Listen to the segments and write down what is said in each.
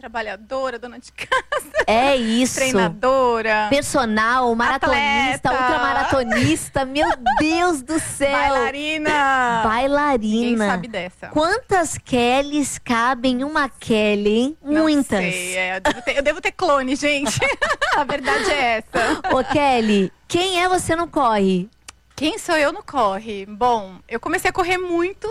trabalhadora, dona de casa. É isso. Treinadora. Personal, maratonista, atleta. ultramaratonista. Meu Deus do céu. Bailarina. Bailarina. Ninguém sabe dessa. Quantas Kellys cabem em uma Kelly, hein? Muitas. Não sei, eu devo ter clone, gente. A verdade é essa. Ô, Kelly, quem é você no corre? Quem sou eu no corre? Bom, eu comecei a correr muito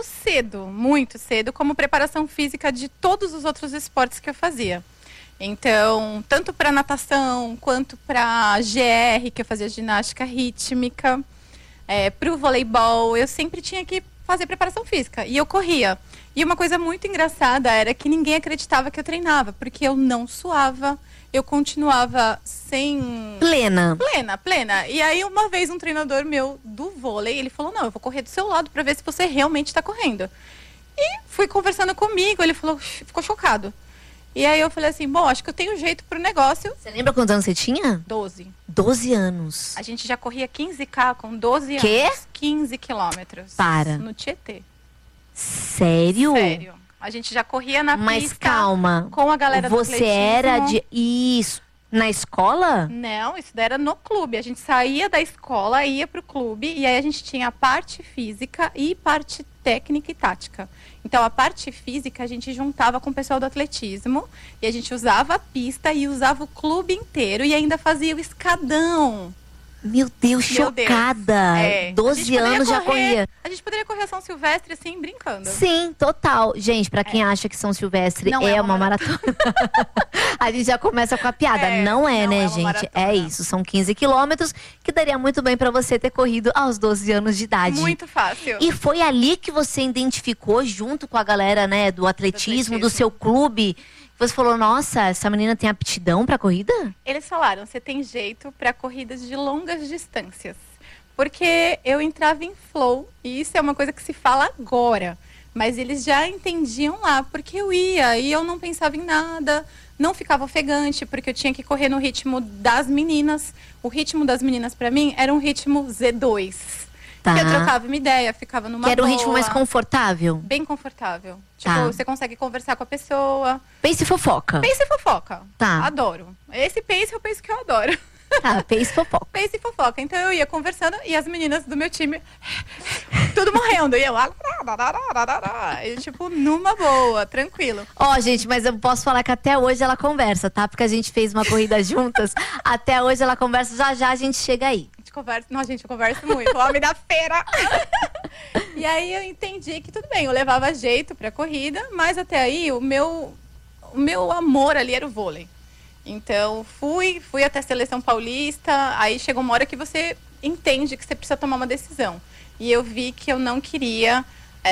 cedo, como preparação física de todos os outros esportes que eu fazia. Então, tanto para natação, quanto para GR, que eu fazia ginástica rítmica, para o voleibol, eu sempre tinha que fazer preparação física. E eu corria. E uma coisa muito engraçada era que ninguém acreditava que eu treinava, porque eu não suava. Eu continuava sem... Plena. E aí, uma vez, um treinador meu do vôlei, ele falou, não, eu vou correr do seu lado pra ver se você realmente tá correndo. E fui conversando comigo, ele falou, ficou chocado. E aí eu falei assim, bom, acho que eu tenho jeito pro negócio. Você lembra quantos anos você tinha? 12. 12 anos. A gente já corria 15K com 12 Quê? anos. 15 quilômetros. Para. No Tietê. Sério? Sério. A gente já corria na Mas pista. calma. Com a galera do Você atletismo. era de... Isso. Na escola? Não, isso daí era no clube. A gente saía da escola, ia pro clube, e aí a gente tinha a parte física e parte técnica e tática. Então, a parte física a gente juntava com o pessoal do atletismo, e a gente usava a pista e usava o clube inteiro, e ainda fazia o escadão. Meu Deus, Meu Deus. chocada. É. 12 anos já corria. A gente poderia correr a São Silvestre assim, brincando. Sim, total. Gente, pra quem acha que São Silvestre Não é uma maratona. A gente já começa com a piada. Não é, não né, é uma gente? maratona. É isso. São 15 quilômetros que daria muito bem pra você ter corrido aos 12 anos de idade. Muito fácil. E foi ali que você identificou, junto com a galera, né, do atletismo, do seu clube. Você falou, nossa, essa menina tem aptidão pra corrida? Eles falaram, você tem jeito para corridas de longas distâncias. Porque eu entrava em flow, e isso é uma coisa que se fala agora. Mas eles já entendiam lá, porque eu ia e eu não pensava em nada, não ficava ofegante, porque eu tinha que correr no ritmo das meninas. O ritmo das meninas, para mim, era um ritmo Z2. Tá. Que eu trocava uma ideia, ficava numa Que era um boa, ritmo mais confortável? bem confortável. Tipo, Tá. você consegue conversar com a pessoa. Pace e fofoca. Pace e fofoca. Tá. Adoro. Esse pace é o pace que eu adoro. Tá, pace e fofoca. Pace e fofoca. Então eu ia conversando e as meninas do meu time, tudo morrendo. E eu, e, tipo, numa boa, tranquilo. Ó, gente, mas eu posso falar que até hoje ela conversa, tá? Porque a gente fez uma corrida juntas. Até hoje ela conversa, já a gente chega aí. A gente conversa. Não, gente, eu converso muito. Homem da feira. E aí eu entendi que tudo bem, eu levava jeito pra corrida, mas até aí o meu amor ali era o vôlei. Então fui até a seleção paulista, aí chegou uma hora que você entende que você precisa tomar uma decisão. E eu vi que eu não queria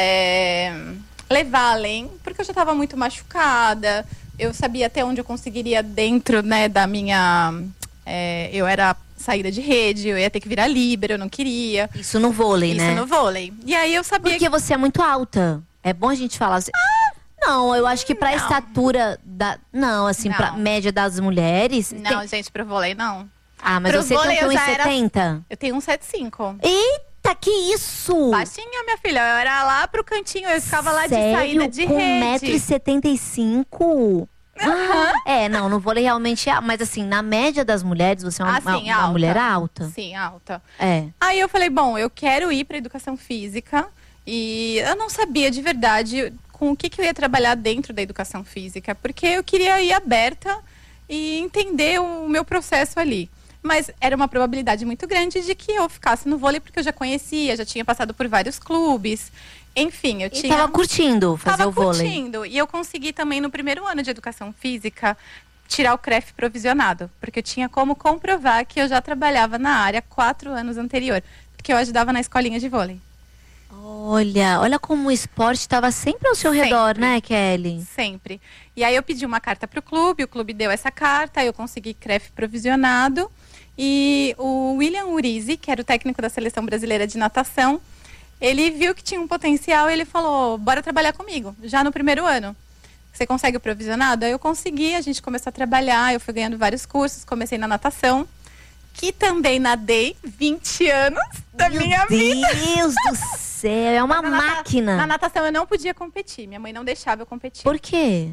levar além, porque eu já estava muito machucada, eu sabia até onde eu conseguiria dentro, né, da minha... eu era saída de rede, eu ia ter que virar líbero, eu não queria. Isso no vôlei, né? Isso no vôlei. E aí eu sabia Porque você é muito alta. É bom a gente falar. Não, eu acho que pra não. estatura da... Não, assim, Não. pra média das mulheres... Não, gente, pro vôlei não. Ah, mas pro você vôlei tem eu já era- 1,70? Eu tenho 1,75. Eita, que isso? Baixinha, minha filha. Eu era lá pro cantinho, eu ficava lá de Sério? saída de Com rede. 1,75 m? Não, no vôlei realmente é. Mas assim, na média das mulheres, você é uma, Sim, uma alta. mulher alta. Sim, alta. É. Aí eu falei, bom, eu quero ir pra educação física. E eu não sabia de verdade com o que eu ia trabalhar dentro da educação física. Porque eu queria ir aberta e entender o meu processo ali. Mas era uma probabilidade muito grande de que eu ficasse no vôlei, porque eu já conhecia, já tinha passado por vários clubes. Enfim, eu E tava curtindo fazer o vôlei. curtindo. E eu consegui também, no primeiro ano de educação física, tirar o CREF provisionado. Porque eu tinha como comprovar que eu já trabalhava na área 4 anos anterior. Porque eu ajudava na escolinha de vôlei. Olha como o esporte estava sempre ao seu redor, né, Kelly? Sempre. E aí eu pedi uma carta para o clube deu essa carta, eu consegui CREF provisionado. E o William Urizi, que era o técnico da Seleção Brasileira de Natação, ele viu que tinha um potencial e ele falou, bora trabalhar comigo, já no primeiro ano. Você consegue o provisionado? Aí eu consegui, a gente começou a trabalhar, eu fui ganhando vários cursos, comecei na natação, que também nadei 20 anos da minha vida. Meu Deus do céu, é uma máquina. Na natação eu não podia competir, minha mãe não deixava eu competir. Por quê?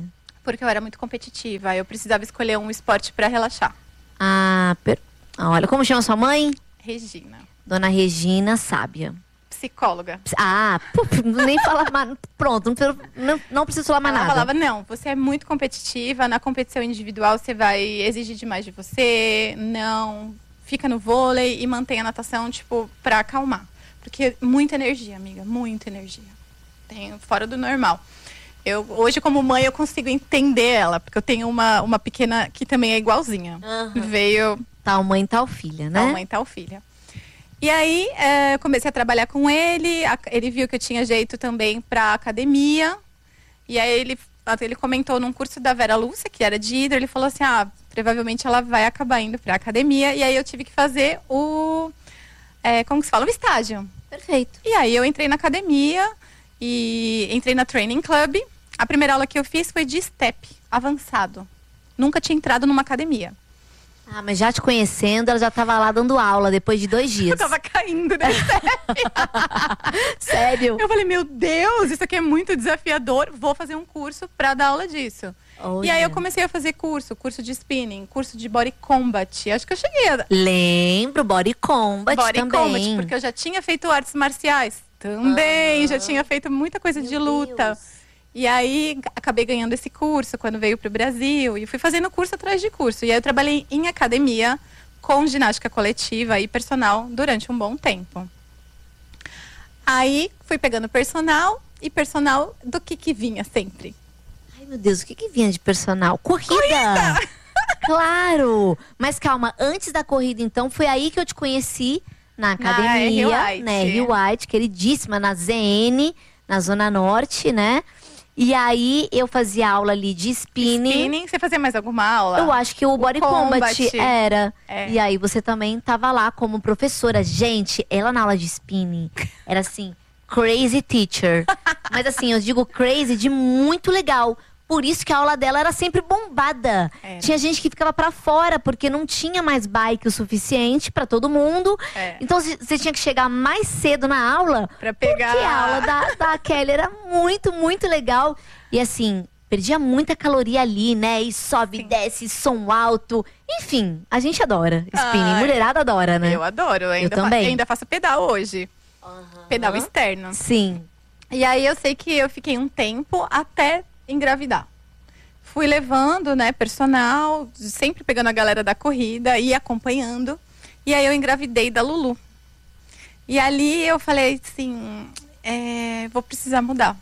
Porque eu era muito competitiva. Eu precisava escolher um esporte para relaxar. Olha, como chama sua mãe? Regina. Dona Regina Sábia. Psicóloga. Nem falar mais. Pronto, não preciso falar mais Ela nada. falava, não, você é muito competitiva, na competição individual você vai exigir demais de você, não, fica no vôlei e mantém a natação, tipo, pra acalmar. Porque muita energia, amiga, muita energia. Tem fora do normal. Hoje, como mãe, eu consigo entender ela, porque eu tenho uma pequena que também é igualzinha. Veio... Tal mãe, tal filha, né? Tal mãe, tal filha. E aí, eu comecei a trabalhar com ele. Ele viu que eu tinha jeito também para academia. E aí, ele comentou num curso da Vera Lúcia, que era de hidro. Ele falou assim, provavelmente ela vai acabar indo para academia. E aí, eu tive que fazer como que se fala? O estágio. Perfeito. E aí, eu entrei na academia e entrei na Training Club. A primeira aula que eu fiz foi de step avançado. Nunca tinha entrado numa academia. Mas já te conhecendo, ela já estava lá dando aula depois de 2 dias. Eu tava caindo nesse step. Sério? Eu falei, meu Deus, isso aqui é muito desafiador. Vou fazer um curso pra dar aula disso. Olha. E aí eu comecei a fazer curso de spinning, curso de body combat. Acho que eu cheguei a... Lembro, body combat também. Body combat, porque eu já tinha feito artes marciais. Também, já tinha feito muita coisa de luta. Deus. E aí, acabei ganhando esse curso quando veio para o Brasil. E fui fazendo curso atrás de curso. E aí, eu trabalhei em academia com ginástica coletiva e personal durante um bom tempo. Aí, fui pegando personal. E personal do que vinha sempre? Ai, meu Deus, o que vinha de personal? Corrida! Claro! Mas calma, antes da corrida, então, foi aí que eu te conheci na academia. Na R. White, queridíssima, na ZN, na Zona Norte, né? E aí, eu fazia aula ali de spinning. Spinning? Você fazia mais alguma aula? Eu acho que o Body Combat era. É. E aí, você também tava lá como professora. Gente, ela na aula de spinning era assim, crazy teacher. Mas assim, eu digo crazy de muito legal. Por isso que a aula dela era sempre bombada. Tinha gente que ficava pra fora, porque não tinha mais bike o suficiente pra todo mundo. Então, você tinha que chegar mais cedo na aula. Pra pegar... Porque a aula da Kelly era muito, muito legal. E assim, perdia muita caloria ali, né? E sobe, desce, som alto. Enfim, a gente adora spinning. Mulherada adora, né? Eu adoro. Eu também. Ainda faço pedal hoje. Pedal externo. Sim. E aí, eu sei que eu fiquei um tempo até engravidar. Fui levando, né, personal, sempre pegando a galera da corrida e acompanhando. E aí eu engravidei da Lulu. E ali eu falei assim, vou precisar mudar.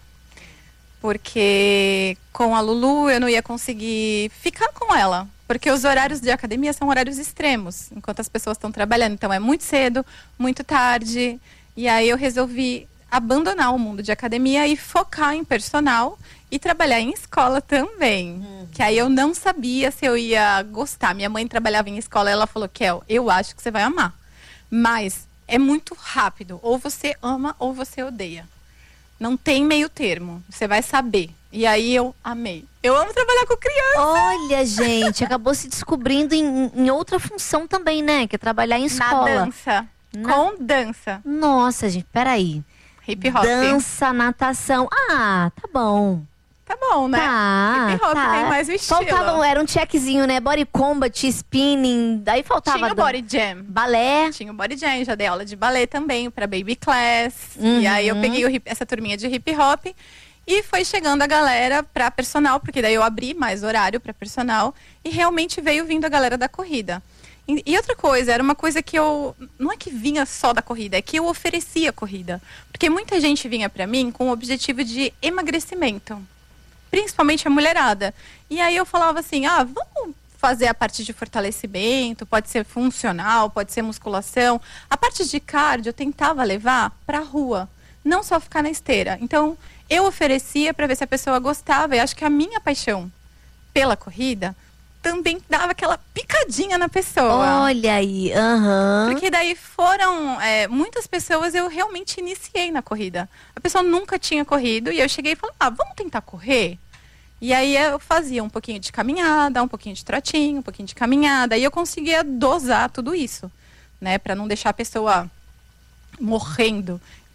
Porque com a Lulu eu não ia conseguir ficar com ela. Porque os horários de academia são horários extremos, enquanto as pessoas estão trabalhando. Então é muito cedo, muito tarde. E aí eu resolvi abandonar o mundo de academia e focar em personal e trabalhar em escola também. Que aí eu não sabia se eu ia gostar. Minha mãe trabalhava em escola e ela falou, Kel, eu acho que você vai amar. Mas é muito rápido. Ou você ama ou você odeia. Não tem meio termo. Você vai saber. E aí eu amei. Eu amo trabalhar com criança. Olha, gente, acabou se descobrindo em outra função também, né? Que é trabalhar em escola. Na dança. Com dança. Nossa, gente, peraí. Hip hop. Dança, natação. Tá bom. Tá bom, né? Hip hop tem mais o estilo. Era um checkzinho, né? Body combat, spinning. Daí faltava... Tinha o body jam. Balé. Tinha o body jam. Já dei aula de balé também, pra baby class. E aí eu peguei essa turminha de hip hop. E foi chegando a galera pra personal, porque daí eu abri mais horário pra personal. E realmente veio vindo a galera da corrida. E outra coisa, era uma coisa que eu... Não é que vinha só da corrida, é que eu oferecia corrida. Porque muita gente vinha pra mim com o objetivo de emagrecimento. Principalmente a mulherada. E aí eu falava assim, vamos fazer a parte de fortalecimento, pode ser funcional, pode ser musculação. A parte de cardio eu tentava levar pra rua, não só ficar na esteira. Então, eu oferecia pra ver se a pessoa gostava. E acho que a minha paixão pela corrida também dava aquela picadinha na pessoa. Olha aí, Porque daí foram muitas pessoas eu realmente iniciei na corrida. A pessoa nunca tinha corrido e eu cheguei e falei, vamos tentar correr? E aí eu fazia um pouquinho de caminhada, um pouquinho de trotinho, um pouquinho de caminhada. E eu conseguia dosar tudo isso, né? Pra não deixar a pessoa morrendo.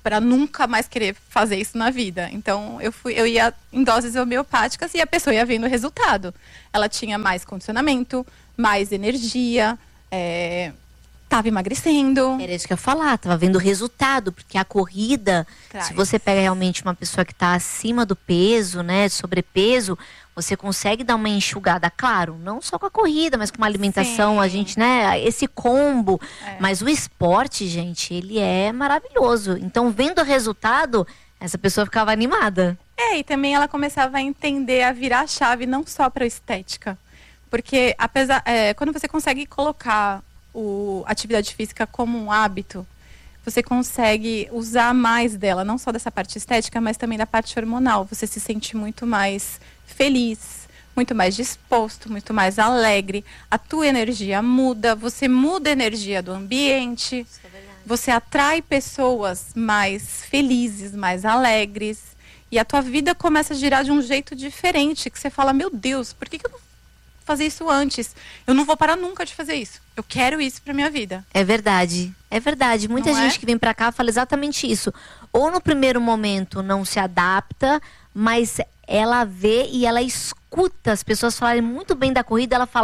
para nunca mais querer fazer isso na vida. Então eu ia em doses homeopáticas e a pessoa ia vendo o resultado. Ela tinha mais condicionamento, mais energia, tava emagrecendo. Era isso que eu ia falar, tava vendo o resultado, porque a corrida, se você pega realmente uma pessoa que tá acima do peso, né, sobrepeso, você consegue dar uma enxugada, claro, não só com a corrida, mas com uma alimentação, a gente, né, esse combo. Mas o esporte, gente, ele é maravilhoso. Então, vendo o resultado, essa pessoa ficava animada. E também ela começava a entender, a virar a chave, não só para estética. Porque, quando você consegue colocar atividade física como um hábito, você consegue usar mais dela, não só dessa parte estética, mas também da parte hormonal. Você se sente muito mais feliz, muito mais disposto, muito mais alegre. A tua energia muda, você muda a energia do ambiente. Isso é verdade. Você atrai pessoas mais felizes, mais alegres. E a tua vida começa a girar de um jeito diferente, que você fala, meu Deus, por que eu não fazer isso antes? Eu não vou parar nunca de fazer isso. Eu quero isso pra minha vida. É verdade. É verdade. Muita gente que vem pra cá fala exatamente isso. Ou no primeiro momento não se adapta, mas ela vê e ela escuta as pessoas falarem muito bem da corrida. Ela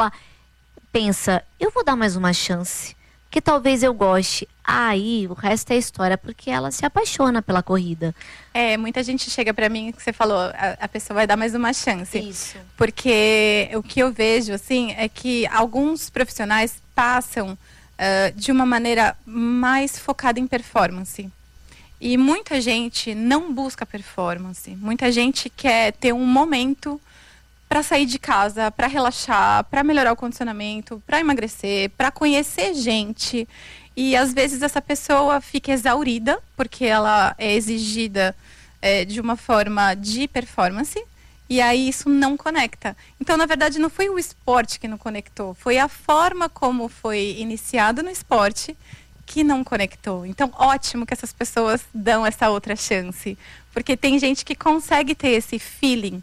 pensa, eu vou dar mais uma chance, que talvez eu goste. Aí o resto é história, porque ela se apaixona pela corrida. Muita gente chega pra mim, que você falou, a pessoa vai dar mais uma chance. Isso. Porque o que eu vejo, assim, é que alguns profissionais passam de uma maneira mais focada em performance. E muita gente não busca performance. Muita gente quer ter um momento para sair de casa, para relaxar, para melhorar o condicionamento, para emagrecer, para conhecer gente. E às vezes essa pessoa fica exaurida, porque ela é exigida de uma forma de performance, e aí isso não conecta. Então, na verdade, não foi o esporte que não conectou, foi a forma como foi iniciado no esporte que não conectou. Então, ótimo que essas pessoas dão essa outra chance, porque tem gente que consegue ter esse feeling.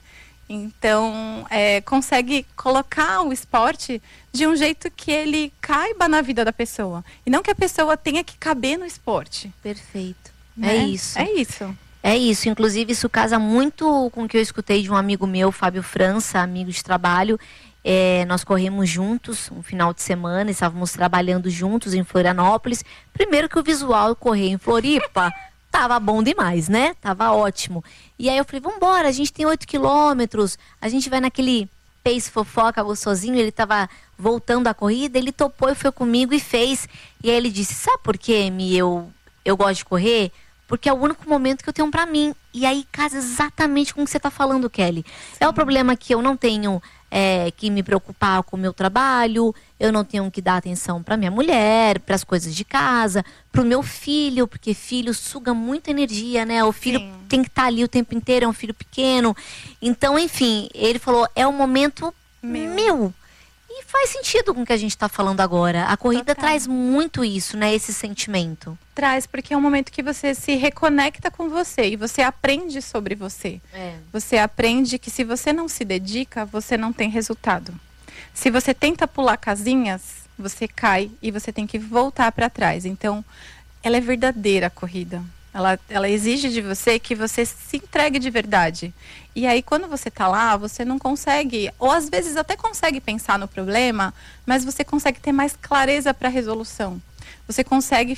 Então, consegue colocar o esporte de um jeito que ele caiba na vida da pessoa. E não que a pessoa tenha que caber no esporte. Perfeito. Né? É isso. É isso. É isso. Inclusive, isso casa muito com o que eu escutei de um amigo meu, Fábio França, amigo de trabalho. Nós corremos juntos um final de semana, estávamos trabalhando juntos em Florianópolis. Primeiro que o visual correr em Floripa tava bom demais, né? Tava ótimo. E aí eu falei, vambora, a gente tem 8 quilômetros, a gente vai naquele pace fofoca gostosinho. Ele tava voltando a corrida, ele topou e foi comigo e fez. E aí ele disse, sabe por quê, Emi, eu gosto de correr? Porque é o único momento que eu tenho pra mim. E aí casa exatamente com o que você tá falando, Kelly. Sim. É o problema que eu não tenho que me preocupar com o meu trabalho, eu não tenho que dar atenção pra minha mulher, pras coisas de casa, pro meu filho, porque filho suga muita energia, né? O filho tem que estar ali o tempo inteiro, é um filho pequeno. Então, enfim, ele falou, é um momento meu. E faz sentido com o que a gente está falando agora. A corrida traz muito isso, né? Esse sentimento. Traz, porque é um momento que você se reconecta com você e você aprende sobre você. Você aprende que se você não se dedica, você não tem resultado. Se você tenta pular casinhas, você cai e você tem que voltar para trás. Então, ela é verdadeira a corrida. Ela exige de você que você se entregue de verdade. E aí, quando você tá lá, você não consegue, ou às vezes até consegue pensar no problema, mas você consegue ter mais clareza para a resolução. Você consegue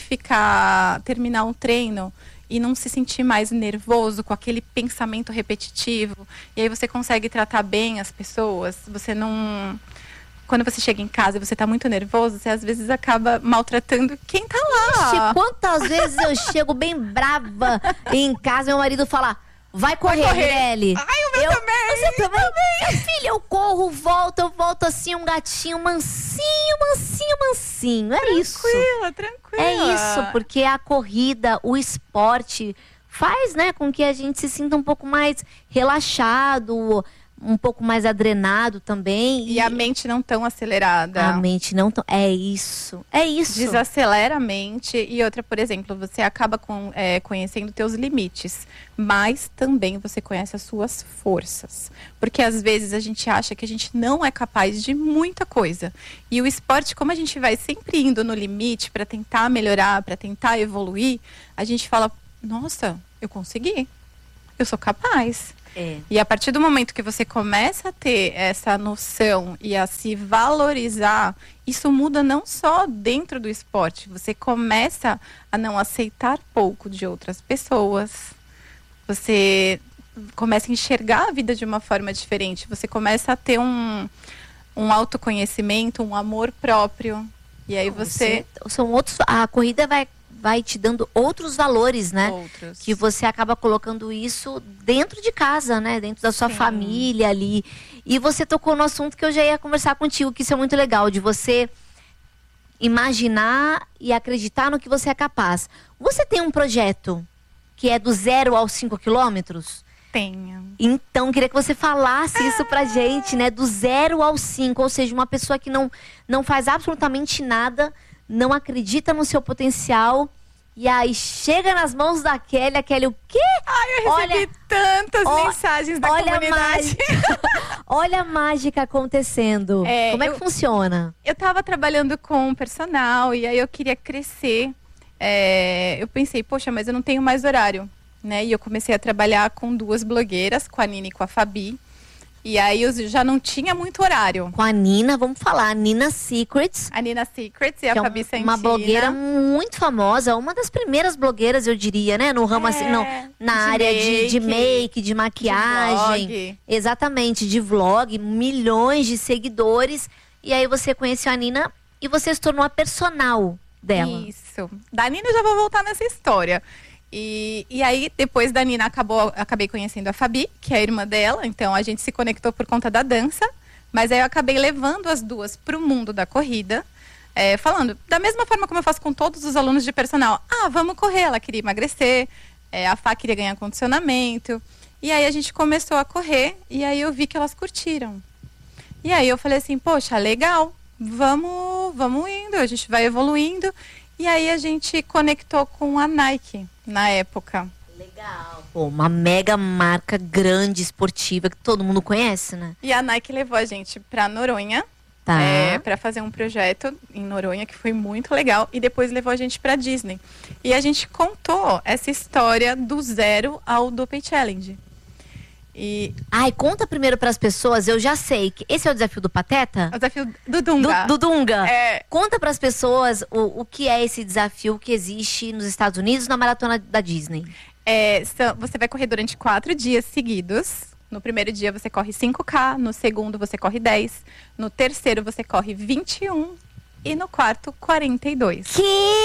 terminar um treino e não se sentir mais nervoso com aquele pensamento repetitivo. E aí você consegue tratar bem as pessoas. Você não... Quando você chega em casa e você tá muito nervoso, você às vezes acaba maltratando quem tá lá. Ixi, quantas vezes eu chego bem brava em casa e meu marido fala, vai correr, Mirelle. Ai, o meu também. Você também? Minha filha, eu corro, eu volto assim, um gatinho mansinho, mansinho, mansinho. É isso. Tranquila. É isso, porque a corrida, o esporte faz, né, com que a gente se sinta um pouco mais relaxado, um pouco mais adrenado também. E a mente não tão acelerada. A mente não tão... É isso. Desacelera a mente. E outra, por exemplo, você acaba conhecendo teus limites. Mas também você conhece as suas forças. Porque às vezes a gente acha que a gente não é capaz de muita coisa. E o esporte, como a gente vai sempre indo no limite para tentar melhorar, para tentar evoluir, a gente fala... nossa, eu consegui. Eu sou capaz. É. E a partir do momento que você começa a ter essa noção e a se valorizar, isso muda não só dentro do esporte. Você começa a não aceitar pouco de outras pessoas. Você começa a enxergar a vida de uma forma diferente. Você começa a ter um autoconhecimento, um amor próprio. E aí São outros. A corrida vai te dando outros valores, né? Outros. Que você acaba colocando isso dentro de casa, né? Dentro da sua família ali. E você tocou no assunto que eu já ia conversar contigo, que isso é muito legal, de você imaginar e acreditar no que você é capaz. Você tem um projeto que é do 0 aos 5 quilômetros? Tenho. Então, queria que você falasse isso pra gente, né? Do 0 aos 5, ou seja, uma pessoa que não faz absolutamente nada, não acredita no seu potencial, e aí chega nas mãos da Kelly, a Kelly, o quê? Ai, eu recebi tantas mensagens da comunidade. Olha a mágica acontecendo. Como é que funciona? Eu tava trabalhando com personal, e aí eu queria crescer. Eu pensei, poxa, mas eu não tenho mais horário. Né? E eu comecei a trabalhar com 2 blogueiras, com a Nina e com a Fabi. E aí eu já não tinha muito horário. Com a Nina, vamos falar, a Nina Secrets. A Nina Secrets e a Fabi Santina. Uma blogueira muito famosa, uma das primeiras blogueiras, eu diria, né? No ramo assim, na área de make, de maquiagem. De vlog. Exatamente, de vlog, milhões de seguidores. E aí você conheceu a Nina e você se tornou a personal dela. Isso. Da Nina eu já vou voltar nessa história. E aí, depois da Nina, acabei conhecendo a Fabi, que é a irmã dela. Então, a gente se conectou por conta da dança. Mas aí eu acabei levando as duas para o mundo da corrida. Falando, da mesma forma como eu faço com todos os alunos de personal. Vamos correr. Ela queria emagrecer. A Fá queria ganhar condicionamento. E aí, a gente começou a correr. E aí, eu vi que elas curtiram. E aí, eu falei assim, poxa, legal. Vamos indo. A gente vai evoluindo. E aí, a gente conectou com a Nike na época. Legal. Pô, uma mega marca grande, esportiva, que todo mundo conhece, né? E a Nike levou a gente pra Noronha, Tá. Pra fazer um projeto em Noronha, que foi muito legal. E depois levou a gente pra Disney. E a gente contou essa história do 0 ao Dopey Challenge. Ai, conta primeiro pras pessoas, eu já sei que esse é o desafio do Pateta? O desafio do Dunga. Do Dunga. É. Conta pras pessoas o que é esse desafio que existe nos Estados Unidos na maratona da Disney. Você vai correr durante 4 dias seguidos. No primeiro dia você corre 5K, no segundo você corre 10, no terceiro você corre 21 e no quarto 42. Que?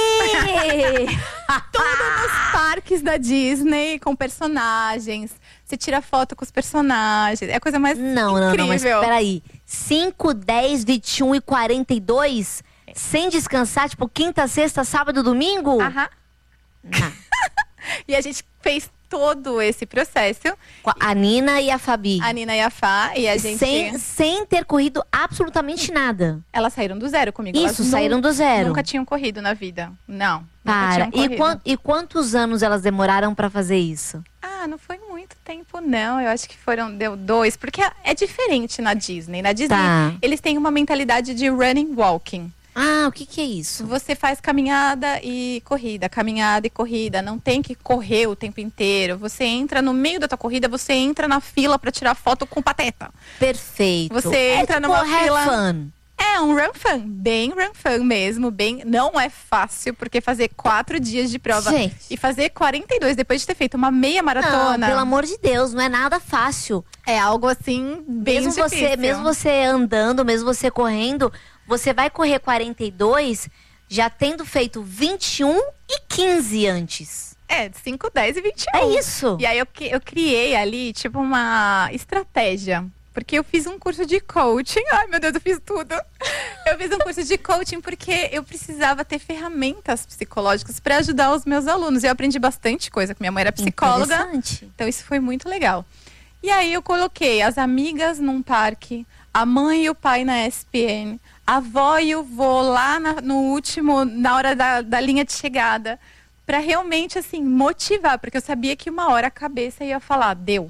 Tudo nos parques da Disney, com personagens. Você tira foto com os personagens. É a coisa mais incrível. Não, mas peraí. 5, 10, 21 e 42? Sem descansar, tipo quinta, sexta, sábado, domingo? Aham. Não. E a gente fez todo esse processo. A Nina e a Fabi. A Nina e a Fá. E a gente... Sem ter corrido absolutamente nada. Elas saíram do 0 comigo. Isso, elas saíram do 0. Nunca tinham corrido na vida. Não. Para. Nunca tinham corrido. E quantos anos elas demoraram pra fazer isso? Não foi muito tempo, não. Eu acho que deu 2. Porque é diferente na Disney. Na Disney, eles têm uma mentalidade de running walking. O que é isso? Você faz caminhada e corrida. Não tem que correr o tempo inteiro. Você entra no meio da tua corrida, você entra na fila pra tirar foto com o Pateta. Perfeito. Você entra tipo numa fila... fun. É um run fun, bem run fun mesmo, não é fácil, porque fazer 4 dias de prova e fazer 42 depois de ter feito uma meia maratona. Não, pelo amor de Deus, não é nada fácil. É algo assim, bem difícil. Mesmo você andando, mesmo você correndo, você vai correr 42 já tendo feito 21 e 15 antes. 5, 10 e 21. É isso. E aí eu criei ali, tipo, uma estratégia. Porque eu fiz um curso de coaching. Ai, meu Deus, eu fiz tudo. Eu fiz um curso de coaching porque eu precisava ter ferramentas psicológicas para ajudar os meus alunos. Eu aprendi bastante coisa, porque minha mãe era psicóloga. Interessante. Então isso foi muito legal. E aí eu coloquei as amigas num parque, a mãe e o pai na ESPN, a avó e o vô lá no último, na hora da linha de chegada. Para realmente, assim, motivar. Porque eu sabia que uma hora a cabeça ia falar, deu.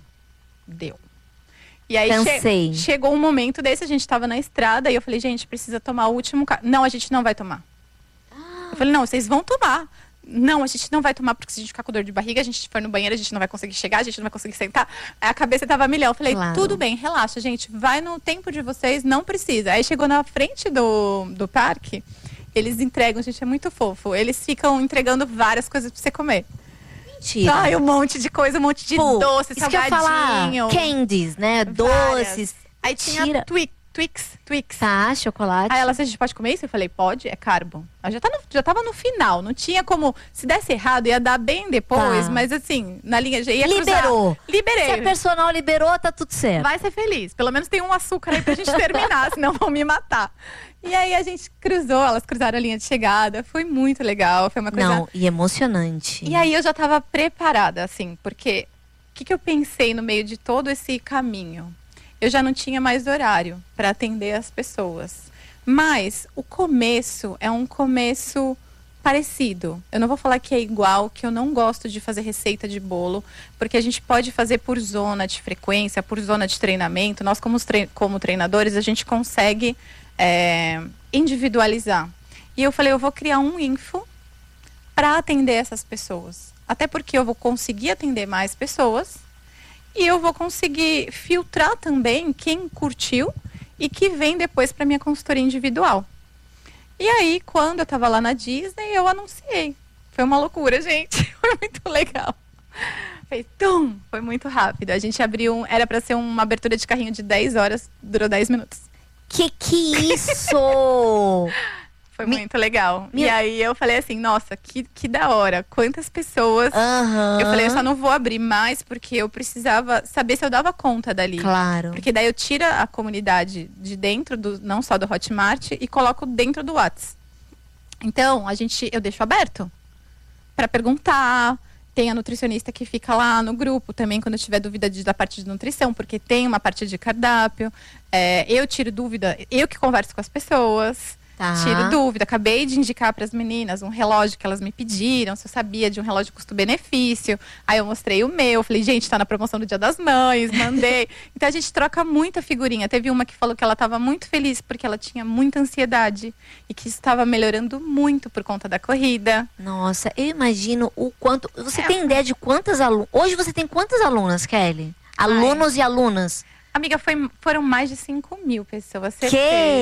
E aí chegou um momento desse, a gente tava na estrada e eu falei, gente, precisa tomar o último carro. Não, a gente não vai tomar. Eu falei, não, vocês vão tomar. não, a gente não vai tomar porque se a gente ficar com dor de barriga, a gente for no banheiro, a gente não vai conseguir chegar, a gente não vai conseguir sentar. Aí a cabeça tava a milhão. Eu falei, Claro. tudo bem, relaxa, gente, vai no tempo de vocês, não precisa. Aí chegou na frente do parque, eles entregam, gente, é muito fofo. Eles ficam entregando várias coisas pra você comer. Mentira. Ai, um monte de coisa, um monte de doce, isso que eu ia falar, salgadinho. candies, né? Várias. Doces. Aí tinha Mentira. Twix. Tá, chocolate. Aí ela, a gente pode comer isso? Eu falei, pode, é carbo. Ela já tava no final, não tinha como, se desse errado, ia dar bem depois, Tá. mas assim, na linha, já ia Liberou. cruzar. Liberei. Se a personal liberou, tá tudo certo. Vai ser feliz. Pelo menos tem um açúcar aí pra gente terminar, senão vão me matar. E aí a gente cruzou, elas cruzaram a linha de chegada. Foi muito legal, foi uma coisa... Não, e emocionante. E aí eu já tava preparada, assim, porque o que eu pensei no meio de todo esse caminho? Eu já não tinha mais horário para atender as pessoas. Mas o começo é um começo parecido. Eu não vou falar que é igual, que eu não gosto de fazer receita de bolo, porque a gente pode fazer por zona de frequência, por zona de treinamento. Nós, como treinadores, a gente consegue individualizar. E eu falei, eu vou criar um info para atender essas pessoas. Até porque eu vou conseguir atender mais pessoas e eu vou conseguir filtrar também quem curtiu e que vem depois para minha consultoria individual. E aí, quando eu estava lá na Disney, eu anunciei. Foi uma loucura, gente. Foi muito legal. Foi muito rápido. A gente abriu, era para ser uma abertura de carrinho de 10 horas, durou 10 minutos. Que isso? Foi muito legal. E aí eu falei assim, nossa, que da hora. Quantas pessoas. Eu falei, eu só não vou abrir mais porque eu precisava saber se eu dava conta dali. Claro. Porque daí eu tiro a comunidade de dentro, não só do Hotmart, e coloco dentro do Whats. Então, eu deixo aberto para perguntar. Tem a nutricionista que fica lá no grupo também, quando eu tiver dúvida da parte de nutrição, porque tem uma parte de cardápio. Eu tiro dúvida, eu que converso com as pessoas. Tá. Tiro dúvida. Acabei de indicar para as meninas um relógio que elas me pediram, se eu sabia de um relógio custo-benefício. Aí eu mostrei o meu, falei, gente, tá na promoção do Dia das Mães, mandei. Então a gente troca muita figurinha. Teve uma que falou que ela estava muito feliz porque ela tinha muita ansiedade e que estava melhorando muito por conta da corrida. Nossa, eu imagino o quanto... Você tem ideia de quantas alunas... Hoje você tem quantas alunas, Kelly? Alunos e alunas? Amiga, foram mais de 5.000 pessoas, certeza.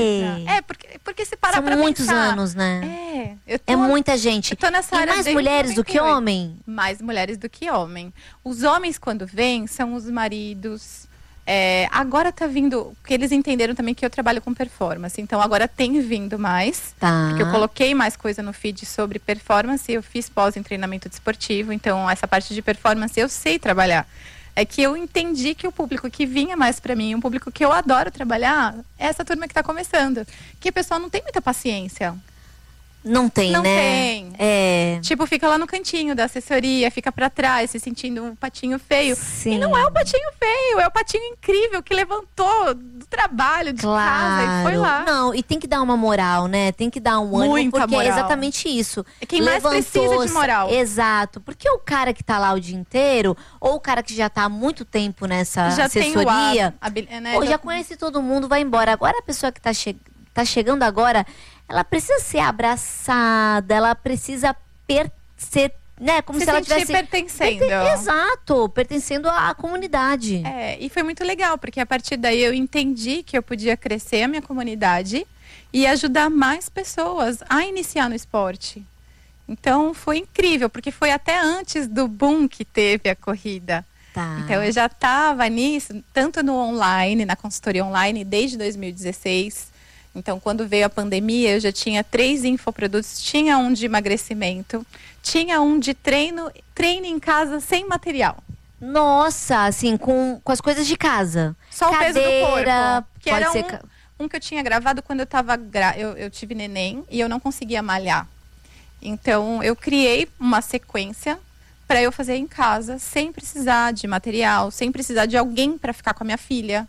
Que? Porque se parar São pra muitos pensar, anos, né? É É muita gente. Eu tô nessa E área mais desde mulheres do que 98. homem? Mais mulheres do que homem. Os homens, quando vêm, são os maridos. Agora tá vindo, porque eles entenderam também que eu trabalho com performance. Então agora tem vindo mais. Tá. Porque eu coloquei mais coisa no feed sobre performance. Eu fiz pós em treinamento desportivo. Então essa parte de performance eu sei trabalhar. É que eu entendi que o público que vinha mais pra mim, um público que eu adoro trabalhar, é essa turma que tá começando. Que o pessoal não tem muita paciência. Não tem, Não né? tem. Tipo, fica lá no cantinho da assessoria, fica pra trás, se sentindo um patinho feio. Sim. E não é o patinho feio, é o patinho incrível que levantou do trabalho, de casa e foi lá. Não, e tem que dar uma moral, né? Tem que dar um ânimo, Muita porque moral. é exatamente isso. É quem mais precisa de moral. Exato. Porque o cara que tá lá o dia inteiro, ou o cara que já tá há muito tempo nessa Já tem o assessoria, né? ou já conhece todo mundo, vai embora. Agora a pessoa que tá chegando agora, ela precisa ser abraçada, ela precisa ser, né? Como se ela sentir tivesse pertencendo. Exato, pertencendo à comunidade. E foi muito legal, porque a partir daí eu entendi que eu podia crescer a minha comunidade e ajudar mais pessoas a iniciar no esporte. Então foi incrível, porque foi até antes do boom que teve a corrida. Tá. Então eu já estava nisso, tanto no online, na consultoria online, desde 2016. Então, quando veio a pandemia, eu já tinha 3 infoprodutos. Tinha um de emagrecimento, tinha um de treino em casa sem material. Nossa, assim, com as coisas de casa. Só o peso do corpo. Que pode era ser um que eu tinha gravado quando eu tive neném e eu não conseguia malhar. Então, eu criei uma sequência para eu fazer em casa, sem precisar de material, sem precisar de alguém para ficar com a minha filha.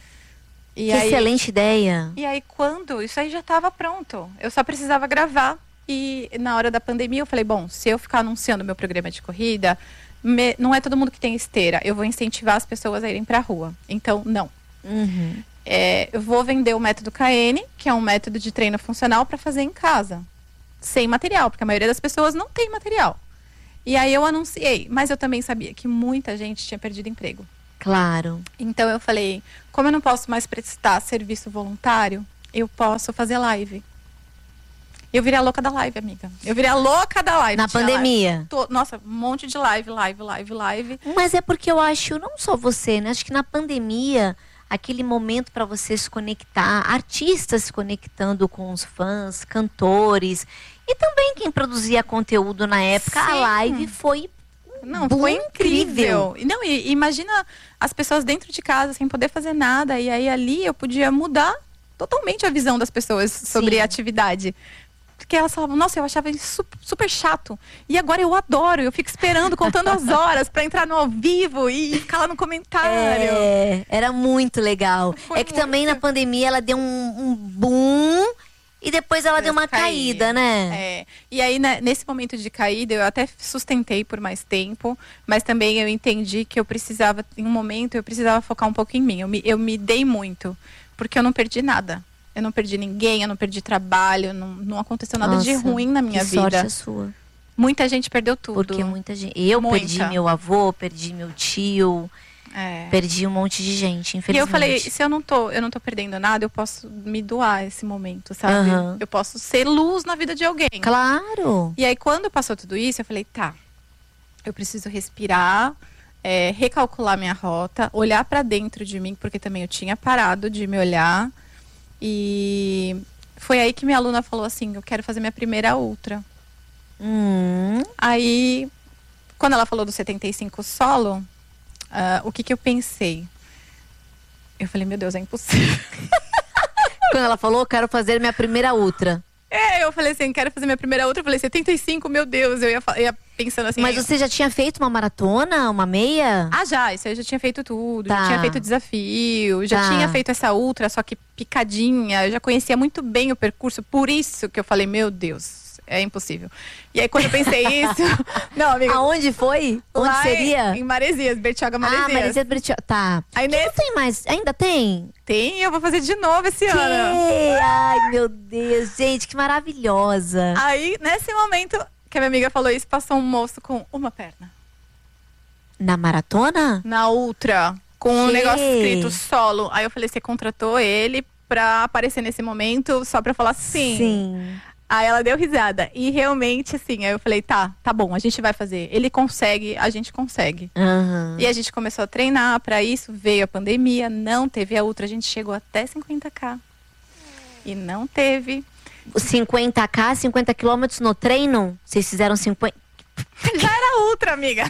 Que excelente ideia. E aí, isso aí já estava pronto. Eu só precisava gravar. E na hora da pandemia eu falei, bom, se eu ficar anunciando meu programa de corrida, não é todo mundo que tem esteira. Eu vou incentivar as pessoas a irem pra rua. Então, não. Uhum. Eu vou vender o método KN, que é um método de treino funcional para fazer em casa. sem material, porque a maioria das pessoas não tem material. E aí eu anunciei, mas eu também sabia que muita gente tinha perdido emprego. Claro. Então eu falei, como eu não posso mais prestar serviço voluntário, eu posso fazer live. Eu virei a louca da live, amiga. Eu virei a louca da live. Na pandemia. Nossa, um monte de live. Mas é porque eu acho, não só você, né? Acho que na pandemia, aquele momento para você se conectar, artistas se conectando com os fãs, cantores. E também quem produzia conteúdo na época, Sim. a live foi foi incrível. Não, e imagina as pessoas dentro de casa sem poder fazer nada. E aí ali eu podia mudar totalmente a visão das pessoas sobre a atividade. Porque elas falavam, nossa, eu achava isso super chato. E agora eu adoro, eu fico esperando, contando as horas pra entrar no ao vivo e ficar lá no comentário. Era muito legal. Foi que também na pandemia ela deu um boom e depois ela deu uma caída, né? E aí, nesse momento de caída, eu até sustentei por mais tempo, mas também eu entendi que eu precisava, em um momento, eu precisava focar um pouco em mim. Eu me dei muito, porque eu não perdi nada. Eu não perdi ninguém, eu não perdi trabalho, não aconteceu nada de ruim na minha vida. Sorte a sua. Muita gente perdeu tudo. Porque muita gente. Eu perdi meu avô, perdi meu tio, perdi um monte de gente, infelizmente. E eu falei, se eu não tô perdendo nada, eu posso me doar esse momento, sabe? Eu posso ser luz na vida de alguém. Claro. E aí, quando passou tudo isso, eu falei, tá, eu preciso respirar, recalcular minha rota, olhar pra dentro de mim, porque também eu tinha parado de me olhar. E foi aí que minha aluna falou assim, eu quero fazer minha primeira ultra. Aí, quando ela falou do 75 solo, o que eu pensei? Eu falei, meu Deus, é impossível. Quando ela falou, eu quero fazer minha primeira ultra. Eu falei assim, quero fazer minha primeira ultra. Eu falei, 75, meu Deus. Eu ia pensando assim. Mas você já tinha feito uma maratona, uma meia? Isso eu já tinha feito tudo. Já tinha feito desafio, já tinha feito essa ultra, só que picadinha. Eu já conhecia muito bem o percurso. Por isso que eu falei, meu Deus, é impossível. E aí, quando eu pensei isso... Não, amiga. Aonde foi? Onde seria? Em Maresias, Bertioga, Maresias. Maresias, Bertioga. Tá. Aí Não tem mais. Ainda tem? Tem, eu vou fazer de novo esse ano. Ai, meu Deus. Gente, que maravilhosa. Aí, nesse momento que a minha amiga falou isso, passou um moço com uma perna. Na maratona? Na ultra. Com um negócio escrito solo. Aí eu falei, você contratou ele pra aparecer nesse momento só pra falar sim. Sim. Aí ela deu risada. E realmente, assim, aí eu falei, tá bom, a gente vai fazer. Ele consegue, a gente consegue. E a gente começou a treinar pra isso, veio a pandemia, não teve a ultra, a gente chegou até 50K. E não teve. 50K, 50 quilômetros no treino? Vocês fizeram 50... Já era ultra, amiga.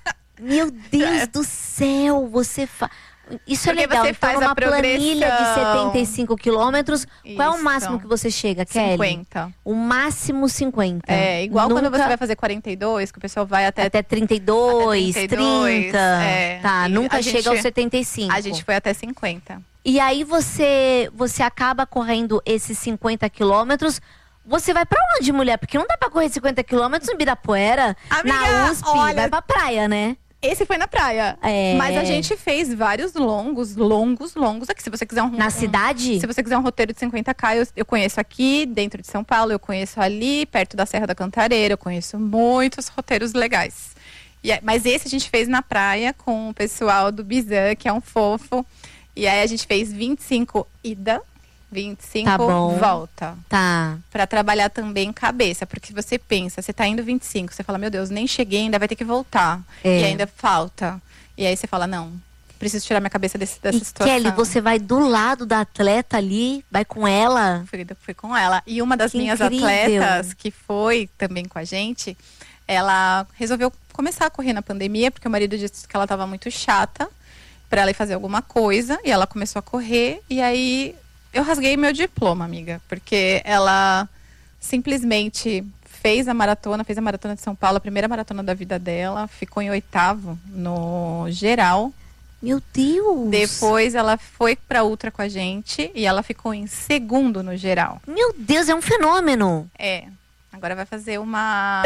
Meu Deus do céu, você faz... Isso é porque legal. Você então, faz numa a progressão. planilha de 75 quilômetros, qual é o Isso. máximo que você chega, Kelly? 50. O máximo 50. É, igual quando você vai fazer 42, que o pessoal vai até 32, 30. Tá, E nunca a chega gente- aos 75. A gente foi até 50. E aí você acaba correndo esses 50 quilômetros. Você vai pra onde, mulher? Porque não dá pra correr 50 quilômetros em Ibirapuera, Amiga, na USP. olha- Vai pra praia, né? Esse foi na praia. Mas a gente fez vários longos. Aqui, se você quiser Na cidade? Se você quiser um roteiro de 50K, eu conheço aqui, dentro de São Paulo, eu conheço ali, perto da Serra da Cantareira, eu conheço muitos roteiros legais. Mas esse a gente fez na praia com o pessoal do Bizan, que é um fofo. E aí a gente fez 25 ida, 25 Tá bom. volta. Tá. Pra trabalhar também cabeça, porque você pensa, você tá indo 25, você fala, meu Deus, nem cheguei, ainda vai ter que voltar. E ainda falta. E aí você fala, não, preciso tirar minha cabeça dessa E situação. Kelly, você vai do lado da atleta ali, vai com ela. Fui com ela. E uma das Que minhas incrível. atletas, que foi também com a gente, ela resolveu começar a correr na pandemia, porque o marido disse que ela estava muito chata para ela ir fazer alguma coisa. E ela começou a correr. E aí eu rasguei meu diploma, amiga. Porque ela simplesmente fez a maratona de São Paulo, a primeira maratona da vida dela. Ficou em 8º no geral. Meu Deus! Depois ela foi pra ultra com a gente e ela ficou em 2º no geral. Meu Deus, é um fenômeno! Agora vai fazer uma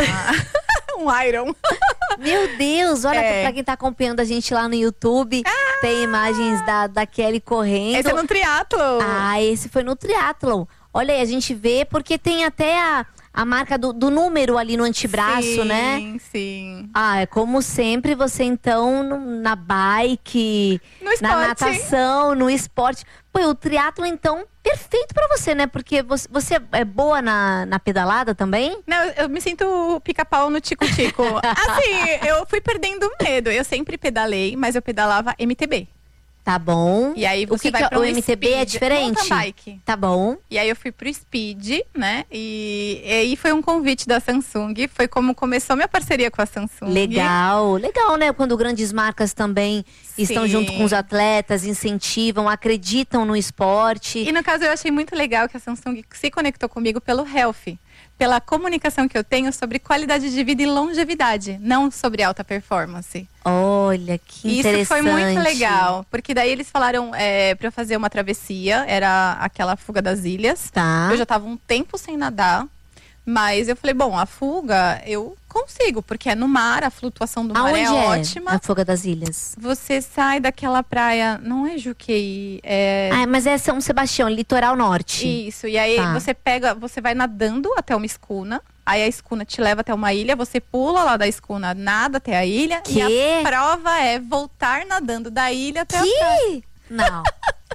um Iron. Meu Deus, olha pra quem tá acompanhando a gente lá no YouTube, tem imagens da Kelly correndo. Esse é no triatlo. Esse foi no triatlon. Olha aí, a gente vê, porque tem até a marca do número ali no antebraço, né? Sim, sim. Ah, é como sempre você então na bike, No na esporte. natação, no esporte. Pô, o triatlo então perfeito pra você, né? Porque você é boa na pedalada também? Não, eu me sinto pica-pau no tico-tico. Assim, eu fui perdendo o medo. Eu sempre pedalei, mas eu pedalava MTB. Tá bom. E aí o você que vai que pra um o MTB é speed, diferente? mountain bike. Tá bom. E aí eu fui pro Speed, né? E aí foi um convite da Samsung. Foi como começou minha parceria com a Samsung. Legal, legal, né? Quando grandes marcas também estão Sim. junto com os atletas, incentivam, acreditam no esporte. E no caso eu achei muito legal que a Samsung se conectou comigo pelo Health. Pela comunicação que eu tenho sobre qualidade de vida e longevidade, não sobre alta performance. Olha, que interessante. Isso foi muito legal, porque daí eles falaram para eu fazer uma travessia, era aquela fuga das ilhas. Tá. Eu já estava um tempo sem nadar, mas eu falei, bom, a fuga eu consigo, porque é no mar, a flutuação do mar Aonde é ótima. a Fuga das Ilhas? Você sai daquela praia, não é Juqueí, é... Ah, mas é São Sebastião, litoral norte. Isso, e aí Tá. você vai nadando até uma escuna, aí a escuna te leva até uma ilha, você pula lá da escuna, nada até a ilha, e Quê? a prova é voltar nadando da ilha até a praia. Que? Não.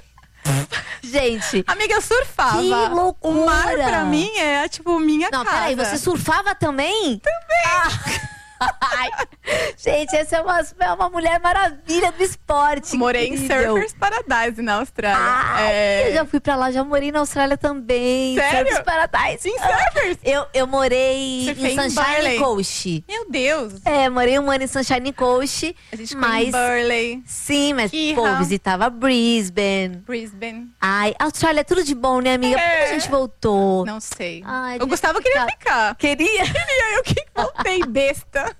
Gente, Amiga, eu surfava. que loucura! O mar pra mim é tipo minha não, casa. peraí, você surfava também? Também! Ai, gente, essa é uma mulher maravilha do esporte. Morei em incrível. Surfers Paradise na Austrália. Ai, eu já fui pra lá, já morei na Austrália também. Sério? Surfers Paradise. Em Surfers? Eu morei Surfei em em Sunshine Burley. Coast. Meu Deus. Morei um ano em Sunshine Coast. A gente ficou em Mas, Burley, sim, mas, Irra. pô, visitava Brisbane. Brisbane. Ai, Austrália é tudo de bom, né, amiga? Por que a gente voltou? Não sei. Ai, O Gustavo queria ficar. Queria? Queria, eu que voltei besta.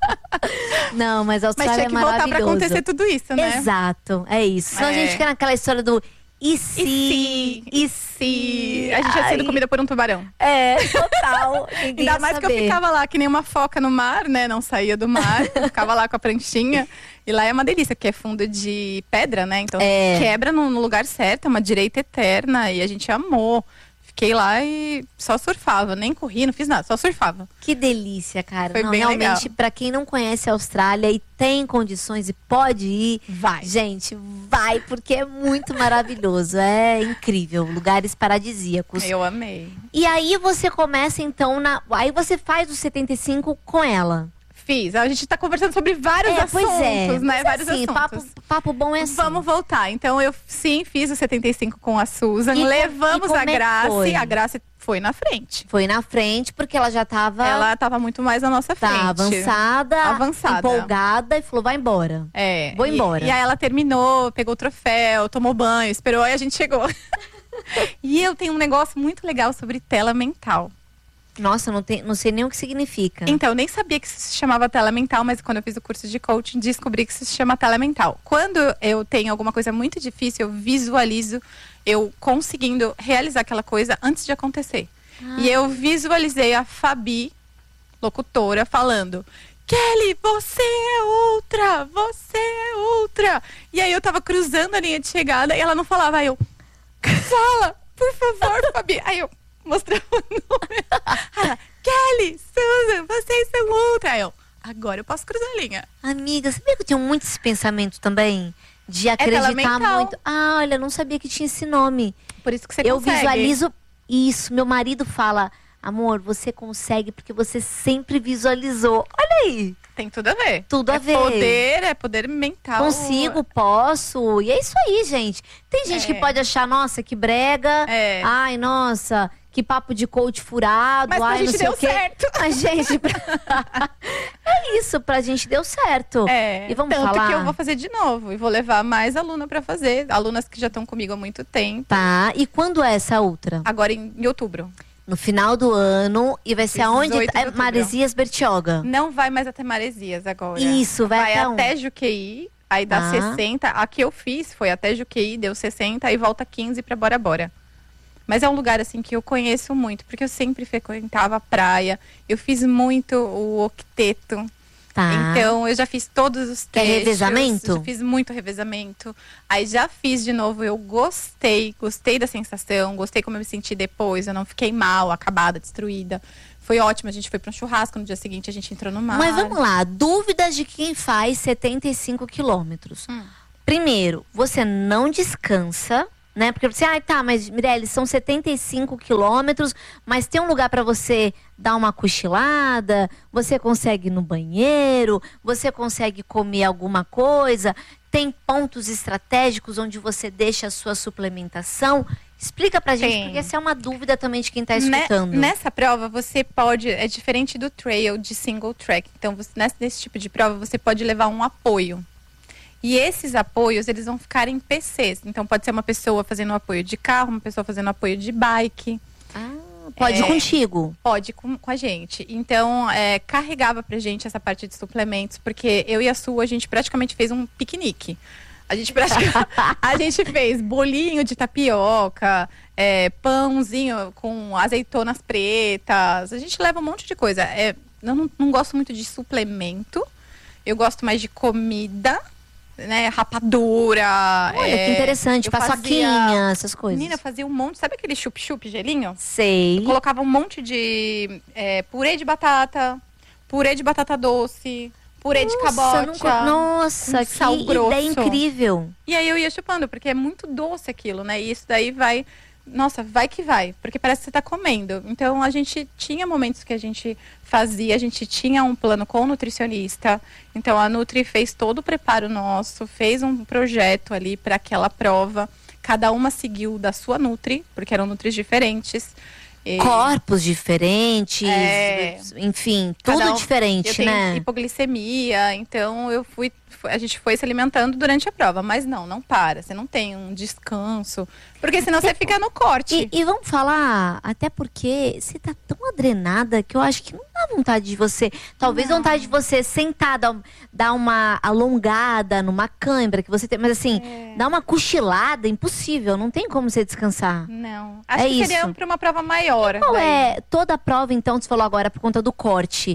Não, mas a Mas Austrália tinha é que voltar pra maravilhoso. acontecer tudo isso, né? Exato, é isso. Senão a É. gente fica naquela história do e se? E se a gente tinha sido Ai. comida por um tubarão? É, total. Ninguém Ainda ia mais que eu saber. ficava lá que nem uma foca no mar, né? Não saía do mar. Eu ficava lá com a pranchinha. E lá é uma delícia, porque é fundo de pedra, né? Então quebra no lugar certo, é uma direita eterna. E a gente amou. Fiquei lá e só surfava. Nem corri, não fiz nada, só surfava. Que delícia, cara. Foi Não, bem realmente, legal. pra quem não conhece a Austrália e tem condições e pode ir, Vai. gente, vai, porque é muito maravilhoso. É incrível. Lugares paradisíacos. Eu amei. E aí você começa, então, aí você faz o 75 com ela. Fiz. A gente tá conversando sobre vários assuntos, né? Mas Vários assim, assuntos. papo bom é assim. Vamos voltar. Então, eu sim fiz o 75 com a Susan. E Levamos como a é que Grace. foi? A Grace foi na frente. Foi na frente, porque ela já tava, Ela tava muito mais na nossa frente. avançada, empolgada e falou, vai embora. É. Vou embora. E aí ela terminou, pegou o troféu, tomou banho, esperou e a gente chegou. E eu tenho um negócio muito legal sobre tela mental. Nossa, não sei nem o que significa. Então, eu nem sabia que isso se chamava tela mental, mas quando eu fiz o curso de coaching, descobri que isso se chama tela mental. Quando eu tenho alguma coisa muito difícil, eu visualizo eu conseguindo realizar aquela coisa antes de acontecer. E eu visualizei a Fabi, locutora, falando: Kelly, você é outra, você é outra. E aí eu tava cruzando a linha de chegada e ela não falava. Aí eu, fala, por favor, Fabi. Aí eu mostrava o número. Ela, Kelly, Susan, vocês são outra. Aí eu, agora eu posso cruzar a linha. Amiga, sabia que eu tenho muito esse pensamento também? De tela acreditar mental. muito. Ah, olha, não sabia que tinha esse nome. Por isso que você Eu consegue. visualizo isso. Meu marido fala, amor, você consegue porque você sempre visualizou. Olha aí. Tem tudo a ver. Tudo a ver. É poder mental. Consigo, posso. E é isso aí, gente. Tem gente que pode achar, nossa, que brega. É. Ai, nossa, que papo de coach furado. Mas pra ai, gente não sei deu o quê. certo. Mas, gente, é isso, pra gente deu certo. É, E vamos tanto falar. que eu vou fazer de novo. E vou levar mais aluna pra fazer. Alunas que já estão comigo há muito tempo. Tá, e quando é essa outra? Agora em outubro. No final do ano. E vai ser 18 aonde? de É outubro. Maresias Bertioga. Não vai mais até Maresias agora. Isso, vai até onde? até Juqueí. Aí dá Ah. 60. A que eu fiz foi até Juqueí, deu 60 e volta 15 pra Bora Bora. Mas é um lugar assim que eu conheço muito, porque eu sempre frequentava a praia. Eu fiz muito o octeto. Tá. Então, eu já fiz todos os Que é trechos. revezamento? Já fiz muito revezamento. Aí já fiz de novo, eu gostei da sensação, gostei como eu me senti depois. Eu não fiquei mal, acabada, destruída. Foi ótimo, a gente foi para um churrasco, no dia seguinte a gente entrou no mar. Mas vamos lá, dúvidas de quem faz 75 quilômetros. Primeiro, você não descansa, né? Porque você, tá, mas Mirelle, são 75 quilômetros, mas tem um lugar para você dar uma cochilada, você consegue ir no banheiro, você consegue comer alguma coisa, tem pontos estratégicos onde você deixa a sua suplementação. Explica pra gente, porque essa é uma dúvida também de quem tá escutando. Nessa prova, você pode, é diferente do trail de single track. Então, nesse tipo de prova, você pode levar um apoio. E esses apoios, eles vão ficar em PCs. Então, pode ser uma pessoa fazendo apoio de carro, uma pessoa fazendo apoio de bike. Pode ir contigo? Pode com a gente. Então, carregava pra gente essa parte de suplementos, porque eu e a Su, a gente praticamente fez um piquenique. A gente fez bolinho de tapioca, pãozinho com azeitonas pretas. A gente leva um monte de coisa. Eu não gosto muito de suplemento. Eu gosto mais de comida, né? Rapadura. Olha, que interessante. Paçoquinha, essas coisas. Menina, fazia um monte. Sabe aquele chup-chup gelinho? Sei. Eu colocava um monte de purê de batata doce. Purê de cabote. Nossa, que sal grosso. ideia incrível. E aí eu ia chupando, porque é muito doce aquilo, né? E isso daí vai... Nossa, vai que vai. Porque parece que você tá comendo. Então, a gente tinha momentos que a gente fazia. A gente tinha um plano com o nutricionista. Então, a Nutri fez todo o preparo nosso. Fez um projeto ali para aquela prova. Cada uma seguiu da sua Nutri, porque eram Nutris diferentes. Corpos diferentes, enfim, tudo diferente, né? Hipoglicemia, então a gente foi se alimentando durante a prova, mas não para, você não tem um descanso, porque senão você fica no corte. E vamos falar, até porque você tá tão adrenada que eu acho que não dá vontade de você, talvez vontade de você sentar, dar uma alongada numa cãibra que você tem, mas assim, dar uma cochilada, impossível, não tem como você descansar. Não, acho que seria para uma prova maior. Qual toda a prova, então, você falou agora por conta do corte,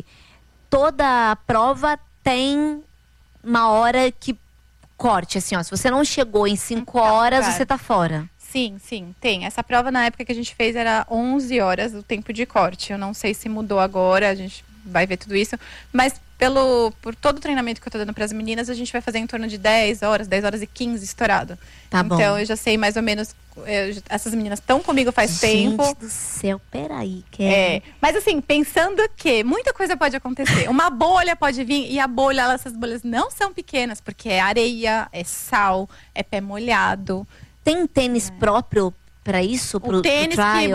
toda a prova tem uma hora que corte, assim, ó, se você não chegou em 5 horas, você tá fora. Sim, tem. Essa prova na época que a gente fez era 11 horas o tempo de corte. Eu não sei se mudou agora, a gente vai ver tudo isso, mas por todo o treinamento que eu tô dando para as meninas, a gente vai fazer em torno de 10 horas e 15 estourado. Tá bom. Então eu já sei mais ou menos, essas meninas estão comigo faz tempo. Gente do céu, peraí. Mas assim, pensando que muita coisa pode acontecer. Uma bolha pode vir e a bolha, essas bolhas não são pequenas, porque é areia, é sal, é pé molhado. Tem tênis próprio pra isso? O tênis que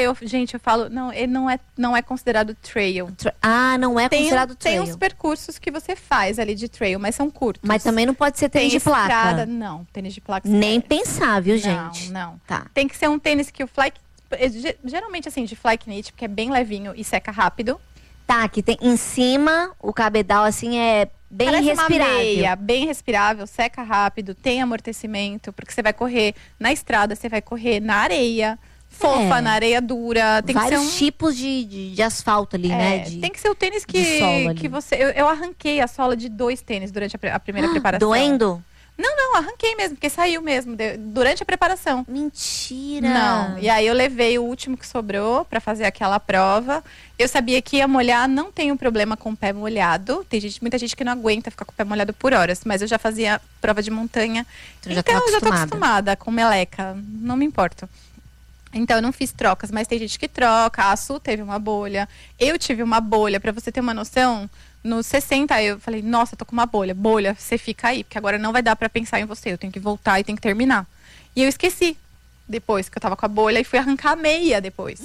eu falo, não, ele não é considerado trail. Não é considerado trail. Tem uns percursos que você faz ali de trail, mas são curtos. Mas também não pode ser tênis de placa. Não, tênis de placa. Nem pensar, viu, gente? Não. Tá. Tem que ser um tênis que o fly, geralmente assim, de fly knit, porque é bem levinho e seca rápido. Tá, que tem em cima, o cabedal assim é bem respirável. Uma meia, bem respirável, seca rápido, tem amortecimento, porque você vai correr na estrada, você vai correr na areia, fofa, na areia dura. Tem vários tipos de asfalto ali, né? Tem que ser o tênis que você... Eu arranquei a sola de 2 tênis durante a primeira preparação. Doendo? Não, arranquei mesmo, porque saiu mesmo, durante a preparação. Mentira! Não, e aí eu levei o último que sobrou pra fazer aquela prova. Eu sabia que ia molhar, não tenho problema com o pé molhado. Tem muita gente que não aguenta ficar com o pé molhado por horas, mas eu já fazia prova de montanha. Então eu já tô acostumada com meleca, não me importo. Então eu não fiz trocas, mas tem gente que troca. A Su teve uma bolha, eu tive uma bolha, pra você ter uma noção. Nos 60, eu falei, nossa, tô com uma bolha. Bolha, você fica aí, porque agora não vai dar pra pensar em você. Eu tenho que voltar e tenho que terminar. E eu esqueci, depois que eu tava com a bolha, e fui arrancar a meia depois.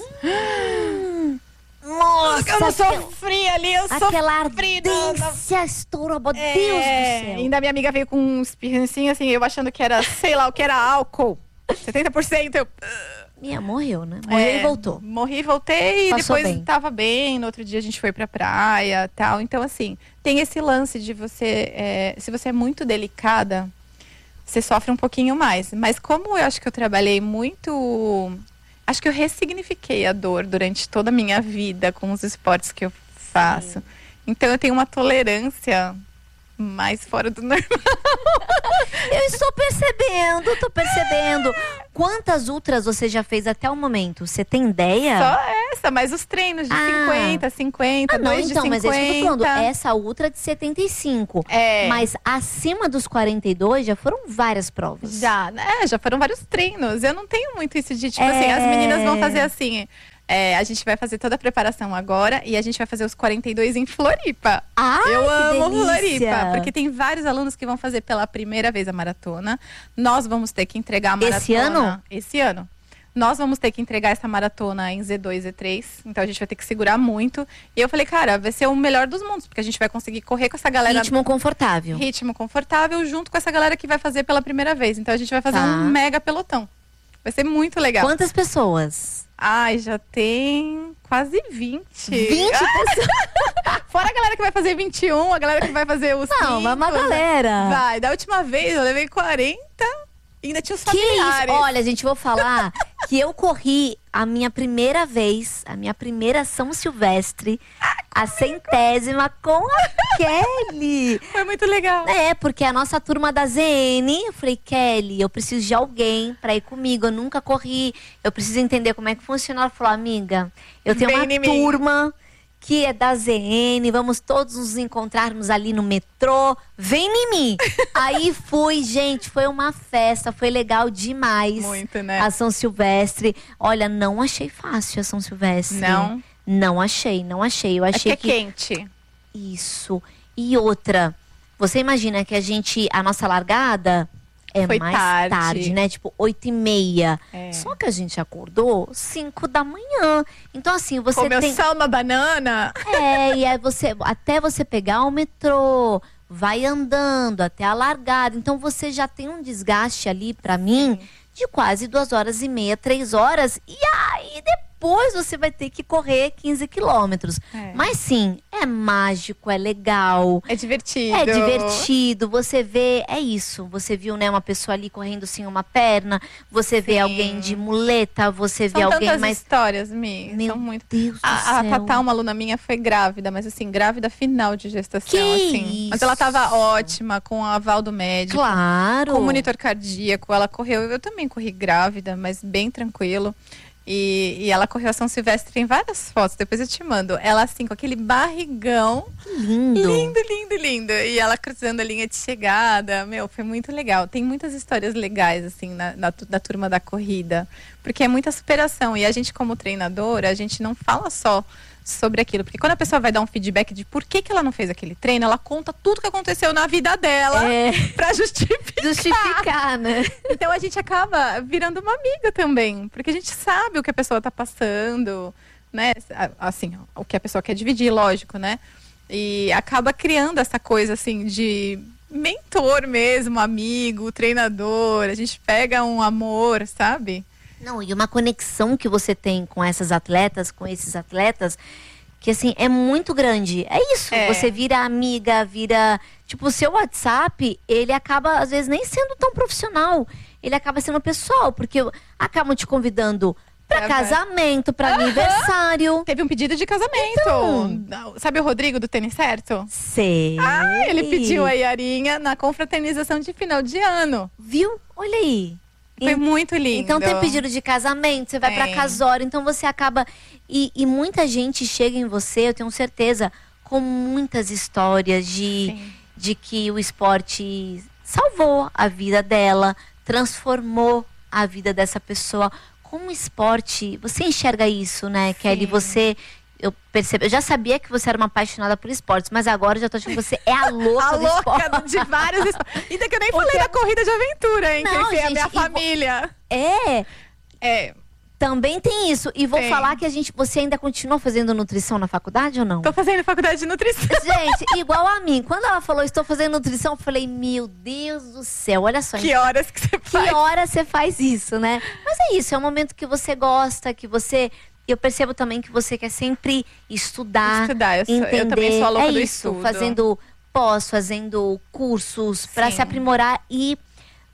Nossa, eu não sofri ali, eu sofri. Aquela ardência estourou, meu Deus do céu. Ainda minha amiga veio com um espirrancinho, assim, eu achando que era, sei lá, o que era álcool. 70%, eu... Minha, morreu, né? Morreu e voltou. Morri e voltei, e depois tava bem. No outro dia a gente foi pra praia, tal. Então, assim, tem esse lance de você... se você é muito delicada, você sofre um pouquinho mais. Mas como eu acho que eu trabalhei muito... Acho que eu ressignifiquei a dor durante toda a minha vida com os esportes que eu faço. Então eu tenho uma tolerância mais fora do normal. Eu estou percebendo, tô percebendo. Quantas ultras você já fez até o momento? Você tem ideia? Só essa, mas os treinos de 50, não, dois então, de 50. mas é isso que eu tô falando. Essa ultra de 75. Mas acima dos 42 já foram várias provas. Já foram vários treinos. Eu não tenho muito isso de, tipo assim, as meninas vão fazer assim. A gente vai fazer toda a preparação agora e a gente vai fazer os 42 em Floripa. Eu amo Floripa, porque tem vários alunos que vão fazer pela primeira vez a maratona. Nós vamos ter que entregar a maratona. Esse ano? Esse ano. Nós vamos ter que entregar essa maratona em Z2, Z3. Então a gente vai ter que segurar muito. E eu falei, cara, vai ser o melhor dos mundos, porque a gente vai conseguir correr com essa galera. Ritmo confortável. Ritmo confortável, junto com essa galera que vai fazer pela primeira vez. Então a gente vai fazer um mega pelotão. Vai ser muito legal. Quantas pessoas? Ai, já tem quase 20. 20 pessoas? Fora a galera que vai fazer 21, a galera que vai fazer os 5. Não, vai uma galera. Vai, da última vez eu levei 40 e ainda tinha os Que familiares. isso? Olha, gente, vou falar que eu corri a minha primeira vez, a minha primeira São Silvestre, a 100ª com a Kelly. Foi muito legal. Porque a nossa turma da ZN, eu falei, Kelly, eu preciso de alguém pra ir comigo, eu nunca corri, eu preciso entender como é que funciona. Ela falou, amiga, eu tenho uma turma que é da ZN, vamos todos nos encontrarmos ali no metrô, vem em mim. Aí fui, gente, foi uma festa, foi legal demais. Muito, né? A São Silvestre. Olha, não achei fácil a São Silvestre. Não? Não achei. Eu achei que é quente. Isso. E outra, você imagina que a nossa largada foi mais tarde, né? Tipo, 8h30. Só que a gente acordou 5 da manhã. Então, assim, você comeu só uma banana. E aí até você pegar o metrô, vai andando até a largada. Então, você já tem um desgaste ali, pra mim, de quase 2h30, 3 horas. E aí, depois você vai ter que correr 15 quilômetros. Mas sim, é mágico, é legal. É divertido. É divertido. Você vê, é isso. Você viu, né, uma pessoa ali correndo sem uma perna. Você vê alguém de muleta. Você vê alguém tantas mais... histórias, Mi. Meu São muito... Deus do A céu. Tatá, uma aluna minha, foi grávida. Mas assim, grávida final de gestação. Que assim. Mas ela tava ótima, com o aval do médico. Claro. Com o monitor cardíaco. Ela correu, eu também corri grávida, mas bem tranquilo. E ela correu a São Silvestre, tem várias fotos, depois eu te mando. Ela assim, com aquele barrigão. Lindo. Lindo. E ela cruzando a linha de chegada. Meu, foi muito legal. Tem muitas histórias legais, assim, na turma da corrida. Porque é muita superação. E a gente, como treinadora, a gente não fala só sobre aquilo. Porque quando a pessoa vai dar um feedback de por que ela não fez aquele treino, ela conta tudo que aconteceu na vida dela pra justificar, né? Então a gente acaba virando uma amiga também. Porque a gente sabe o que a pessoa tá passando, né? Assim, o que a pessoa quer dividir, lógico, né? E acaba criando essa coisa, assim, de mentor mesmo, amigo, treinador. A gente pega um amor, sabe? Não, e uma conexão que você tem com essas atletas, com esses atletas, que assim, é muito grande. É isso, você vira amiga, tipo, o seu WhatsApp, ele acaba, às vezes, nem sendo tão profissional. Ele acaba sendo pessoal, porque acabam te convidando pra casamento, pra aniversário. Teve um pedido de casamento. Então, sabe o Rodrigo do Tênis Certo? Sei. Ele pediu a Yarinha na confraternização de final de ano. Viu? Olha aí. Foi muito lindo. Então tem pedido de casamento, você vai pra casório, então você acaba... E muita gente chega em você, eu tenho certeza, com muitas histórias de que o esporte salvou a vida dela, transformou a vida dessa pessoa. Como o esporte, você enxerga isso, né, Kelly? Eu percebo, eu já sabia que você era uma apaixonada por esportes, mas agora eu já tô achando que você é a louca do esporte. A louca de vários esportes. Ainda que eu nem falei da corrida de aventura, hein? Não, que é a minha família. Também tem isso. E vou falar que você ainda continua fazendo nutrição na faculdade ou não? Tô fazendo faculdade de nutrição. Gente, igual a mim. Quando ela falou, estou fazendo nutrição, eu falei, meu Deus do céu, olha só. Que horas que você faz? Que horas você faz isso, né? Mas é isso, é um momento que você gosta, que você... Eu percebo também que você quer sempre estudar, entender. Eu também sou a louca do isso, estudo. fazendo cursos para se aprimorar e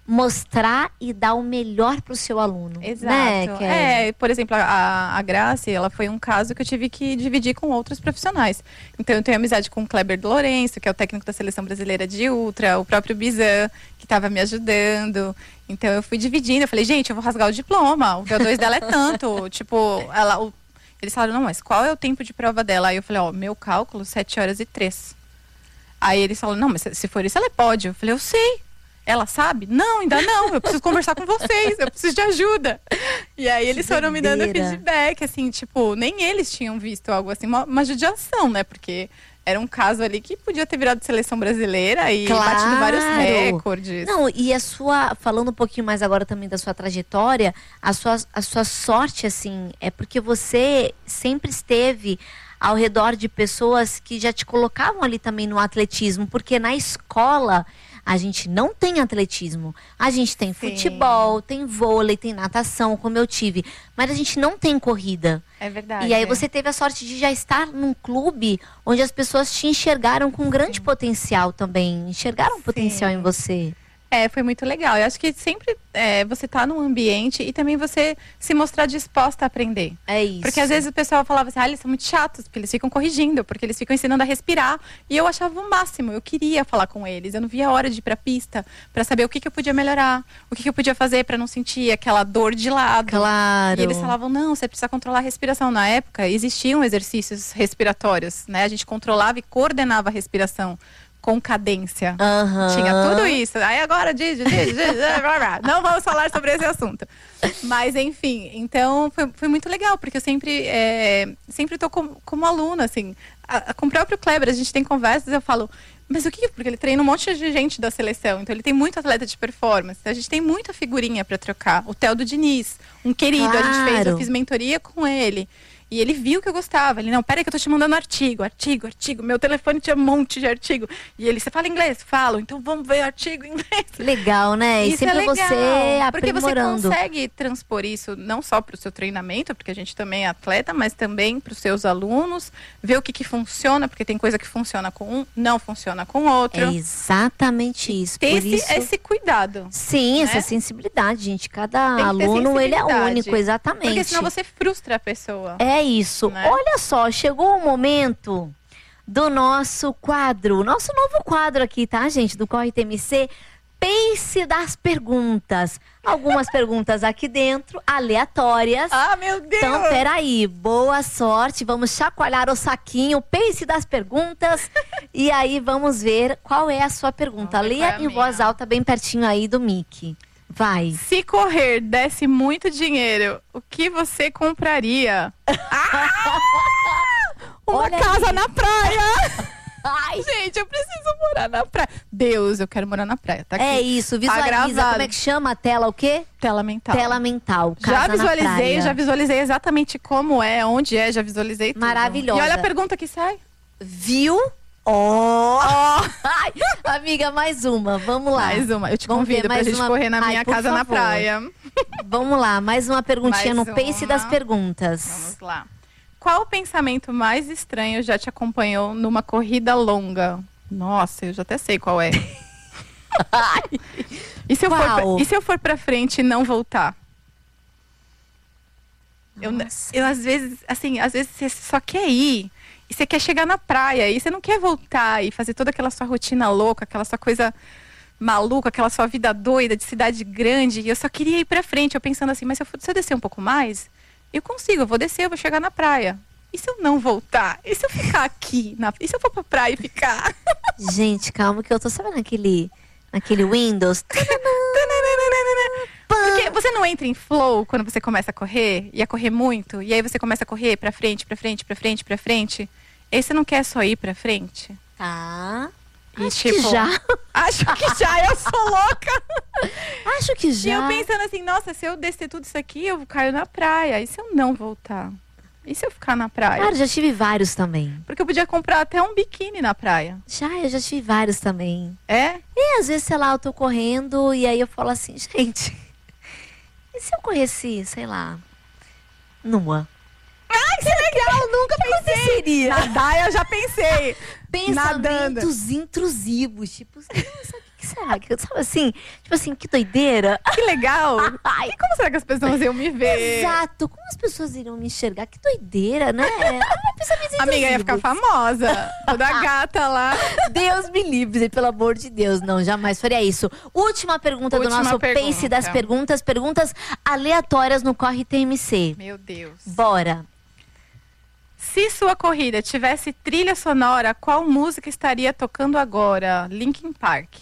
mostrar e dar o melhor pro seu aluno. Exato. Né, Por exemplo, a Grace, ela foi um caso que eu tive que dividir com outros profissionais. Então, eu tenho amizade com o Kleber Lourenço, que é o técnico da Seleção Brasileira de Ultra, o próprio Bizan, que estava me ajudando. Então, eu fui dividindo. Eu falei, gente, eu vou rasgar o diploma. O VO2 dela é tanto. Eles falaram, não, mas qual é o tempo de prova dela? Aí eu falei, meu cálculo, 7h03. Aí eles falaram, não, mas se for isso, ela pode. Eu falei, eu sei. Ela sabe? Não, ainda não. Eu preciso conversar com vocês. Eu preciso de ajuda. E aí eles foram me dando feedback, assim, tipo, nem eles tinham visto algo assim, uma judiação, né? Porque era um caso ali que podia ter virado seleção brasileira e batido vários recordes. Não, e falando um pouquinho mais agora também da sua trajetória, a sua sorte, assim, é porque você sempre esteve ao redor de pessoas que já te colocavam ali também no atletismo, porque na escola a gente não tem atletismo. A gente tem futebol, tem vôlei, tem natação, como eu tive. Mas a gente não tem corrida. É verdade. E aí você teve a sorte de já estar num clube onde as pessoas te enxergaram com grande potencial também. Enxergaram potencial em você. Foi muito legal. Eu acho que sempre você tá num ambiente e também você se mostrar disposta a aprender. É isso. Porque às vezes o pessoal falava assim, eles são muito chatos, porque eles ficam corrigindo, porque eles ficam ensinando a respirar. E eu achava o máximo, eu queria falar com eles. Eu não via a hora de ir pra pista pra saber o que eu podia melhorar, o que eu podia fazer pra não sentir aquela dor de lado. Claro. E eles falavam, não, você precisa controlar a respiração. Na época, existiam exercícios respiratórios, né? A gente controlava e coordenava a respiração com cadência. Tinha tudo isso. Aí agora, não vamos falar sobre esse assunto. Mas, enfim, então foi muito legal, porque eu sempre estou como aluna, assim. Com o próprio Kleber, a gente tem conversas, eu falo, mas o que? Porque ele treina um monte de gente da seleção, então ele tem muito atleta de performance. A gente tem muita figurinha para trocar. O Theo do Diniz, um querido, eu fiz mentoria com ele. E ele viu que eu gostava. Ele, não, peraí que eu tô te mandando artigo. Meu telefone tinha um monte de artigo. E ele, você fala inglês? Falo. Então vamos ver artigo em inglês. Legal, né? E sempre você aprimorando. Porque você consegue transpor isso não só para o seu treinamento, porque a gente também é atleta, mas também para os seus alunos. Ver o que funciona, porque tem coisa que funciona com um, não funciona com o outro. É exatamente isso. Ter esse cuidado. Sim, né? Essa sensibilidade, gente. Cada aluno, ele é único, exatamente. Porque senão você frustra a pessoa. É isso. Né? Olha só, chegou o momento do nosso quadro. Nosso novo quadro aqui, tá, gente? Do Corre TMC. Pace das perguntas. Algumas perguntas aqui dentro, aleatórias. Meu Deus! Então, peraí. Boa sorte. Vamos chacoalhar o saquinho. Pace das perguntas. E aí, vamos ver qual é a sua pergunta. Leia em voz alta, bem pertinho aí do mic. Vai. Se correr desse muito dinheiro, o que você compraria? Uma casa na praia! Ai. Gente, eu preciso morar na praia. Deus, eu quero morar na praia. Tá aqui. É isso, visualiza. Como é que chama a tela? O quê? Tela mental. Tela mental. Casa já visualizei exatamente como é, onde é, já visualizei tudo. Maravilhosa. E olha a pergunta que sai. Viu? Ai, amiga, mais uma. Vamos lá. Mais uma. Eu te convido pra gente correr na minha casa na praia. Vamos lá, mais uma perguntinha no Pace das perguntas. Vamos lá. Qual o pensamento mais estranho já te acompanhou numa corrida longa? Nossa, eu já até sei qual é. E se eu for pra frente e não voltar? Eu às vezes você só quer ir. E você quer chegar na praia, e você não quer voltar e fazer toda aquela sua rotina louca, aquela sua coisa maluca, aquela sua vida doida de cidade grande. E eu só queria ir pra frente, eu pensando assim, mas se eu descer um pouco mais, eu consigo, eu vou descer, eu vou chegar na praia. E se eu não voltar? E se eu ficar aqui? E se eu for pra praia e ficar? Gente, calma que eu tô sabendo naquele Windows. Porque você não entra em flow quando você começa a correr, e a correr muito, e aí você começa a correr pra frente, pra frente, pra frente, pra frente. E aí você não quer só ir pra frente? Tá. E acho que já. Acho que já, eu sou louca. Acho que já. E eu pensando assim, nossa, se eu descer tudo isso aqui, eu caio na praia. E se eu não voltar? E se eu ficar na praia? Cara, já tive vários também. Porque eu podia comprar até um biquíni na praia. Eu já tive vários também. É? E às vezes, sei lá, eu tô correndo e aí eu falo assim, gente, e se eu corresse, sei lá, nua? Ai, que legal! Nunca pensei. Nadar eu já pensei. Pensamentos intrusivos, tipo, nossa, o que que será? Sabe assim? Tipo assim, que doideira. Que legal. Ai. E como será que as pessoas iam me ver? Exato. Como as pessoas iriam me enxergar? Que doideira, né? Amiga, ia ficar famosa. Toda gata lá. Deus me livre, pelo amor de Deus. Não, jamais faria isso. Última pergunta do nosso Pace das perguntas. Perguntas aleatórias no Corre TMC. Meu Deus. Bora. Se sua corrida tivesse trilha sonora, qual música estaria tocando agora? Linkin Park.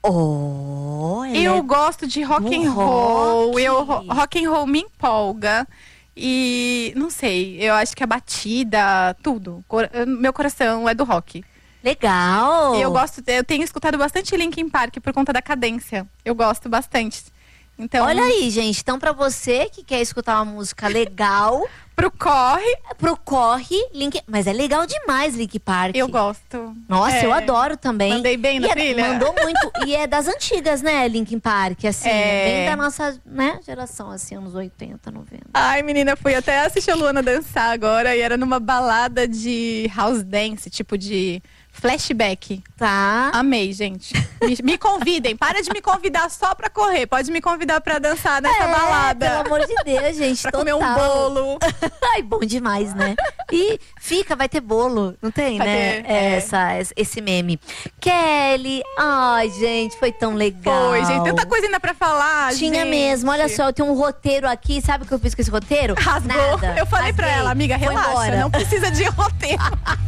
Eu gosto de rock and roll. Rock and roll me empolga. E não sei, eu acho que a batida, tudo. Meu coração é do rock. Legal. E eu tenho escutado bastante Linkin Park por conta da cadência. Eu gosto bastante. Então, olha aí, gente. Então, pra você que quer escutar uma música legal, pro corre, mas é legal demais, Linkin Park. Eu gosto. Nossa, eu adoro também. Mandei bem na trilha? Mandou muito. E é das antigas, né, Linkin Park, assim, bem da nossa, né, geração, assim, anos 80, 90. Ai, menina, fui até assistir a Luana dançar agora e era numa balada de house dance, tipo de flashback. Tá. Amei, gente. Me convidem. Para de me convidar só pra correr. Pode me convidar pra dançar nessa balada. Pelo amor de Deus, gente. Pra comer um bolo. Ai, bom demais, né? E vai ter bolo. Não tem, né? Esse meme. Kelly. Ai, gente, foi tão legal. Foi, gente. Tanta coisa ainda pra falar, Tinha gente. mesmo. Olha só, eu tenho um roteiro aqui. Sabe o que eu fiz com esse roteiro? Rasgou. Nada. Eu falei pra ela, amiga, relaxa. Não precisa de roteiro.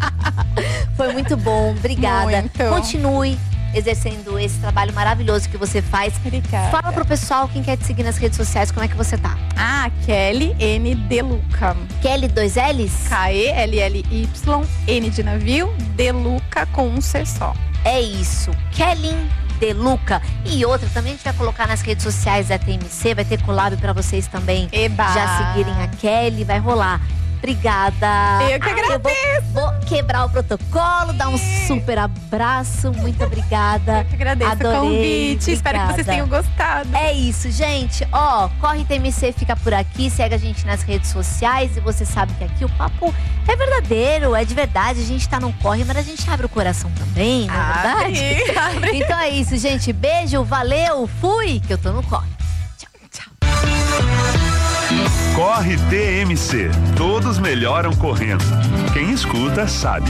Foi muito bom. Obrigada. Muito. Continue exercendo esse trabalho maravilhoso que você faz. Obrigada. Fala pro pessoal, quem quer te seguir nas redes sociais, como é que você tá? Kelly N. Deluca. Kelly, 2 L's? K-E-L-L-Y, N de navio, Deluca com um C só. É isso, Kelly Deluca. E outra, também a gente vai colocar nas redes sociais da TMC, vai ter collab pra vocês também. Eba. Já seguirem a Kelly, vai rolar. Obrigada. Eu que agradeço. Vou quebrar o protocolo, dar um super abraço. Muito obrigada. Eu que agradeço Adorei. o convite. Obrigada. Espero que vocês tenham gostado. É isso, gente. Corre TMC fica por aqui. Segue a gente nas redes sociais. E você sabe que aqui o papo é verdadeiro, é de verdade. A gente tá no corre, mas a gente abre o coração também, não é verdade? Abre. Então é isso, gente. Beijo, valeu, fui, que eu tô no corre. Tchau. Corre TMC. Todos melhoram correndo. Quem escuta sabe.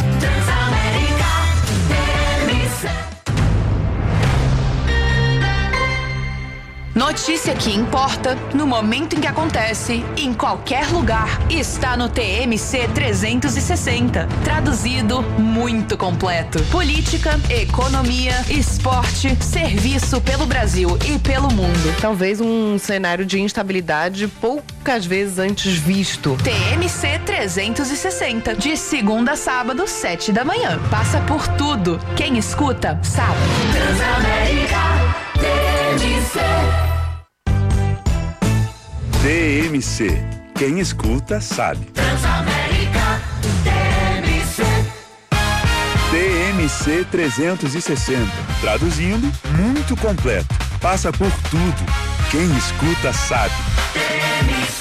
Notícia que importa, no momento em que acontece, em qualquer lugar, está no TMC 360. Traduzido, muito completo. Política, economia, esporte, serviço pelo Brasil e pelo mundo. Talvez um cenário de instabilidade poucas vezes antes visto. TMC 360, de segunda a sábado, 7 da manhã. Passa por tudo. Quem escuta, sabe. Transamérica TMC. TMC. Quem escuta sabe. Transamérica TMC. TMC 360. Traduzindo, muito completo. Passa por tudo. Quem escuta sabe. TMC.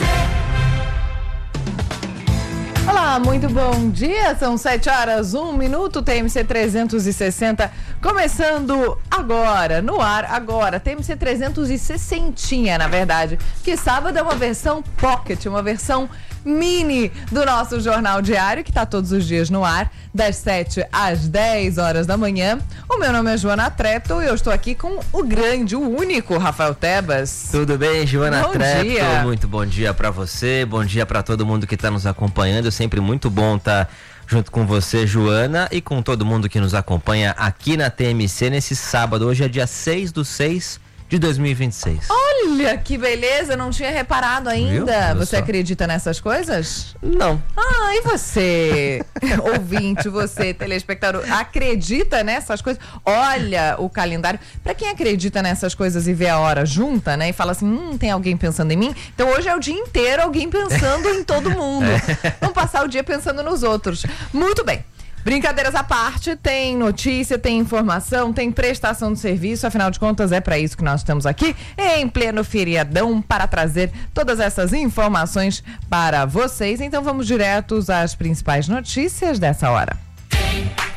Olá, muito bom dia. São 7h01, TMC 360. Começando agora, no ar, agora. TMC 360, na verdade. Que sábado é uma versão pocket, uma versão mini do nosso Jornal Diário, que está todos os dias no ar, das 7 às 10 horas da manhã. O meu nome é Joana Treptow e eu estou aqui com o grande, o único Rafael Tebas. Tudo bem, Joana Treptow? Dia. Muito bom dia pra você, bom dia pra todo mundo que tá nos acompanhando. Sempre muito bom estar junto com você, Joana, e com todo mundo que nos acompanha aqui na TMC nesse sábado. Hoje é dia 6/6 de 2026. Olha que beleza, eu não tinha reparado ainda. Viu? Você acredita nessas coisas? Não. Ah, e você, ouvinte, você, telespectador, acredita nessas coisas? Olha o calendário. Pra quem acredita nessas coisas e vê a hora junta, né? E fala assim, tem alguém pensando em mim? Então hoje é o dia inteiro alguém pensando em todo mundo. Vamos passar o dia pensando nos outros. Muito bem. Brincadeiras à parte, tem notícia, tem informação, tem prestação de serviço, afinal de contas é para isso que nós estamos aqui em pleno feriadão para trazer todas essas informações para vocês. Então vamos diretos às principais notícias dessa hora.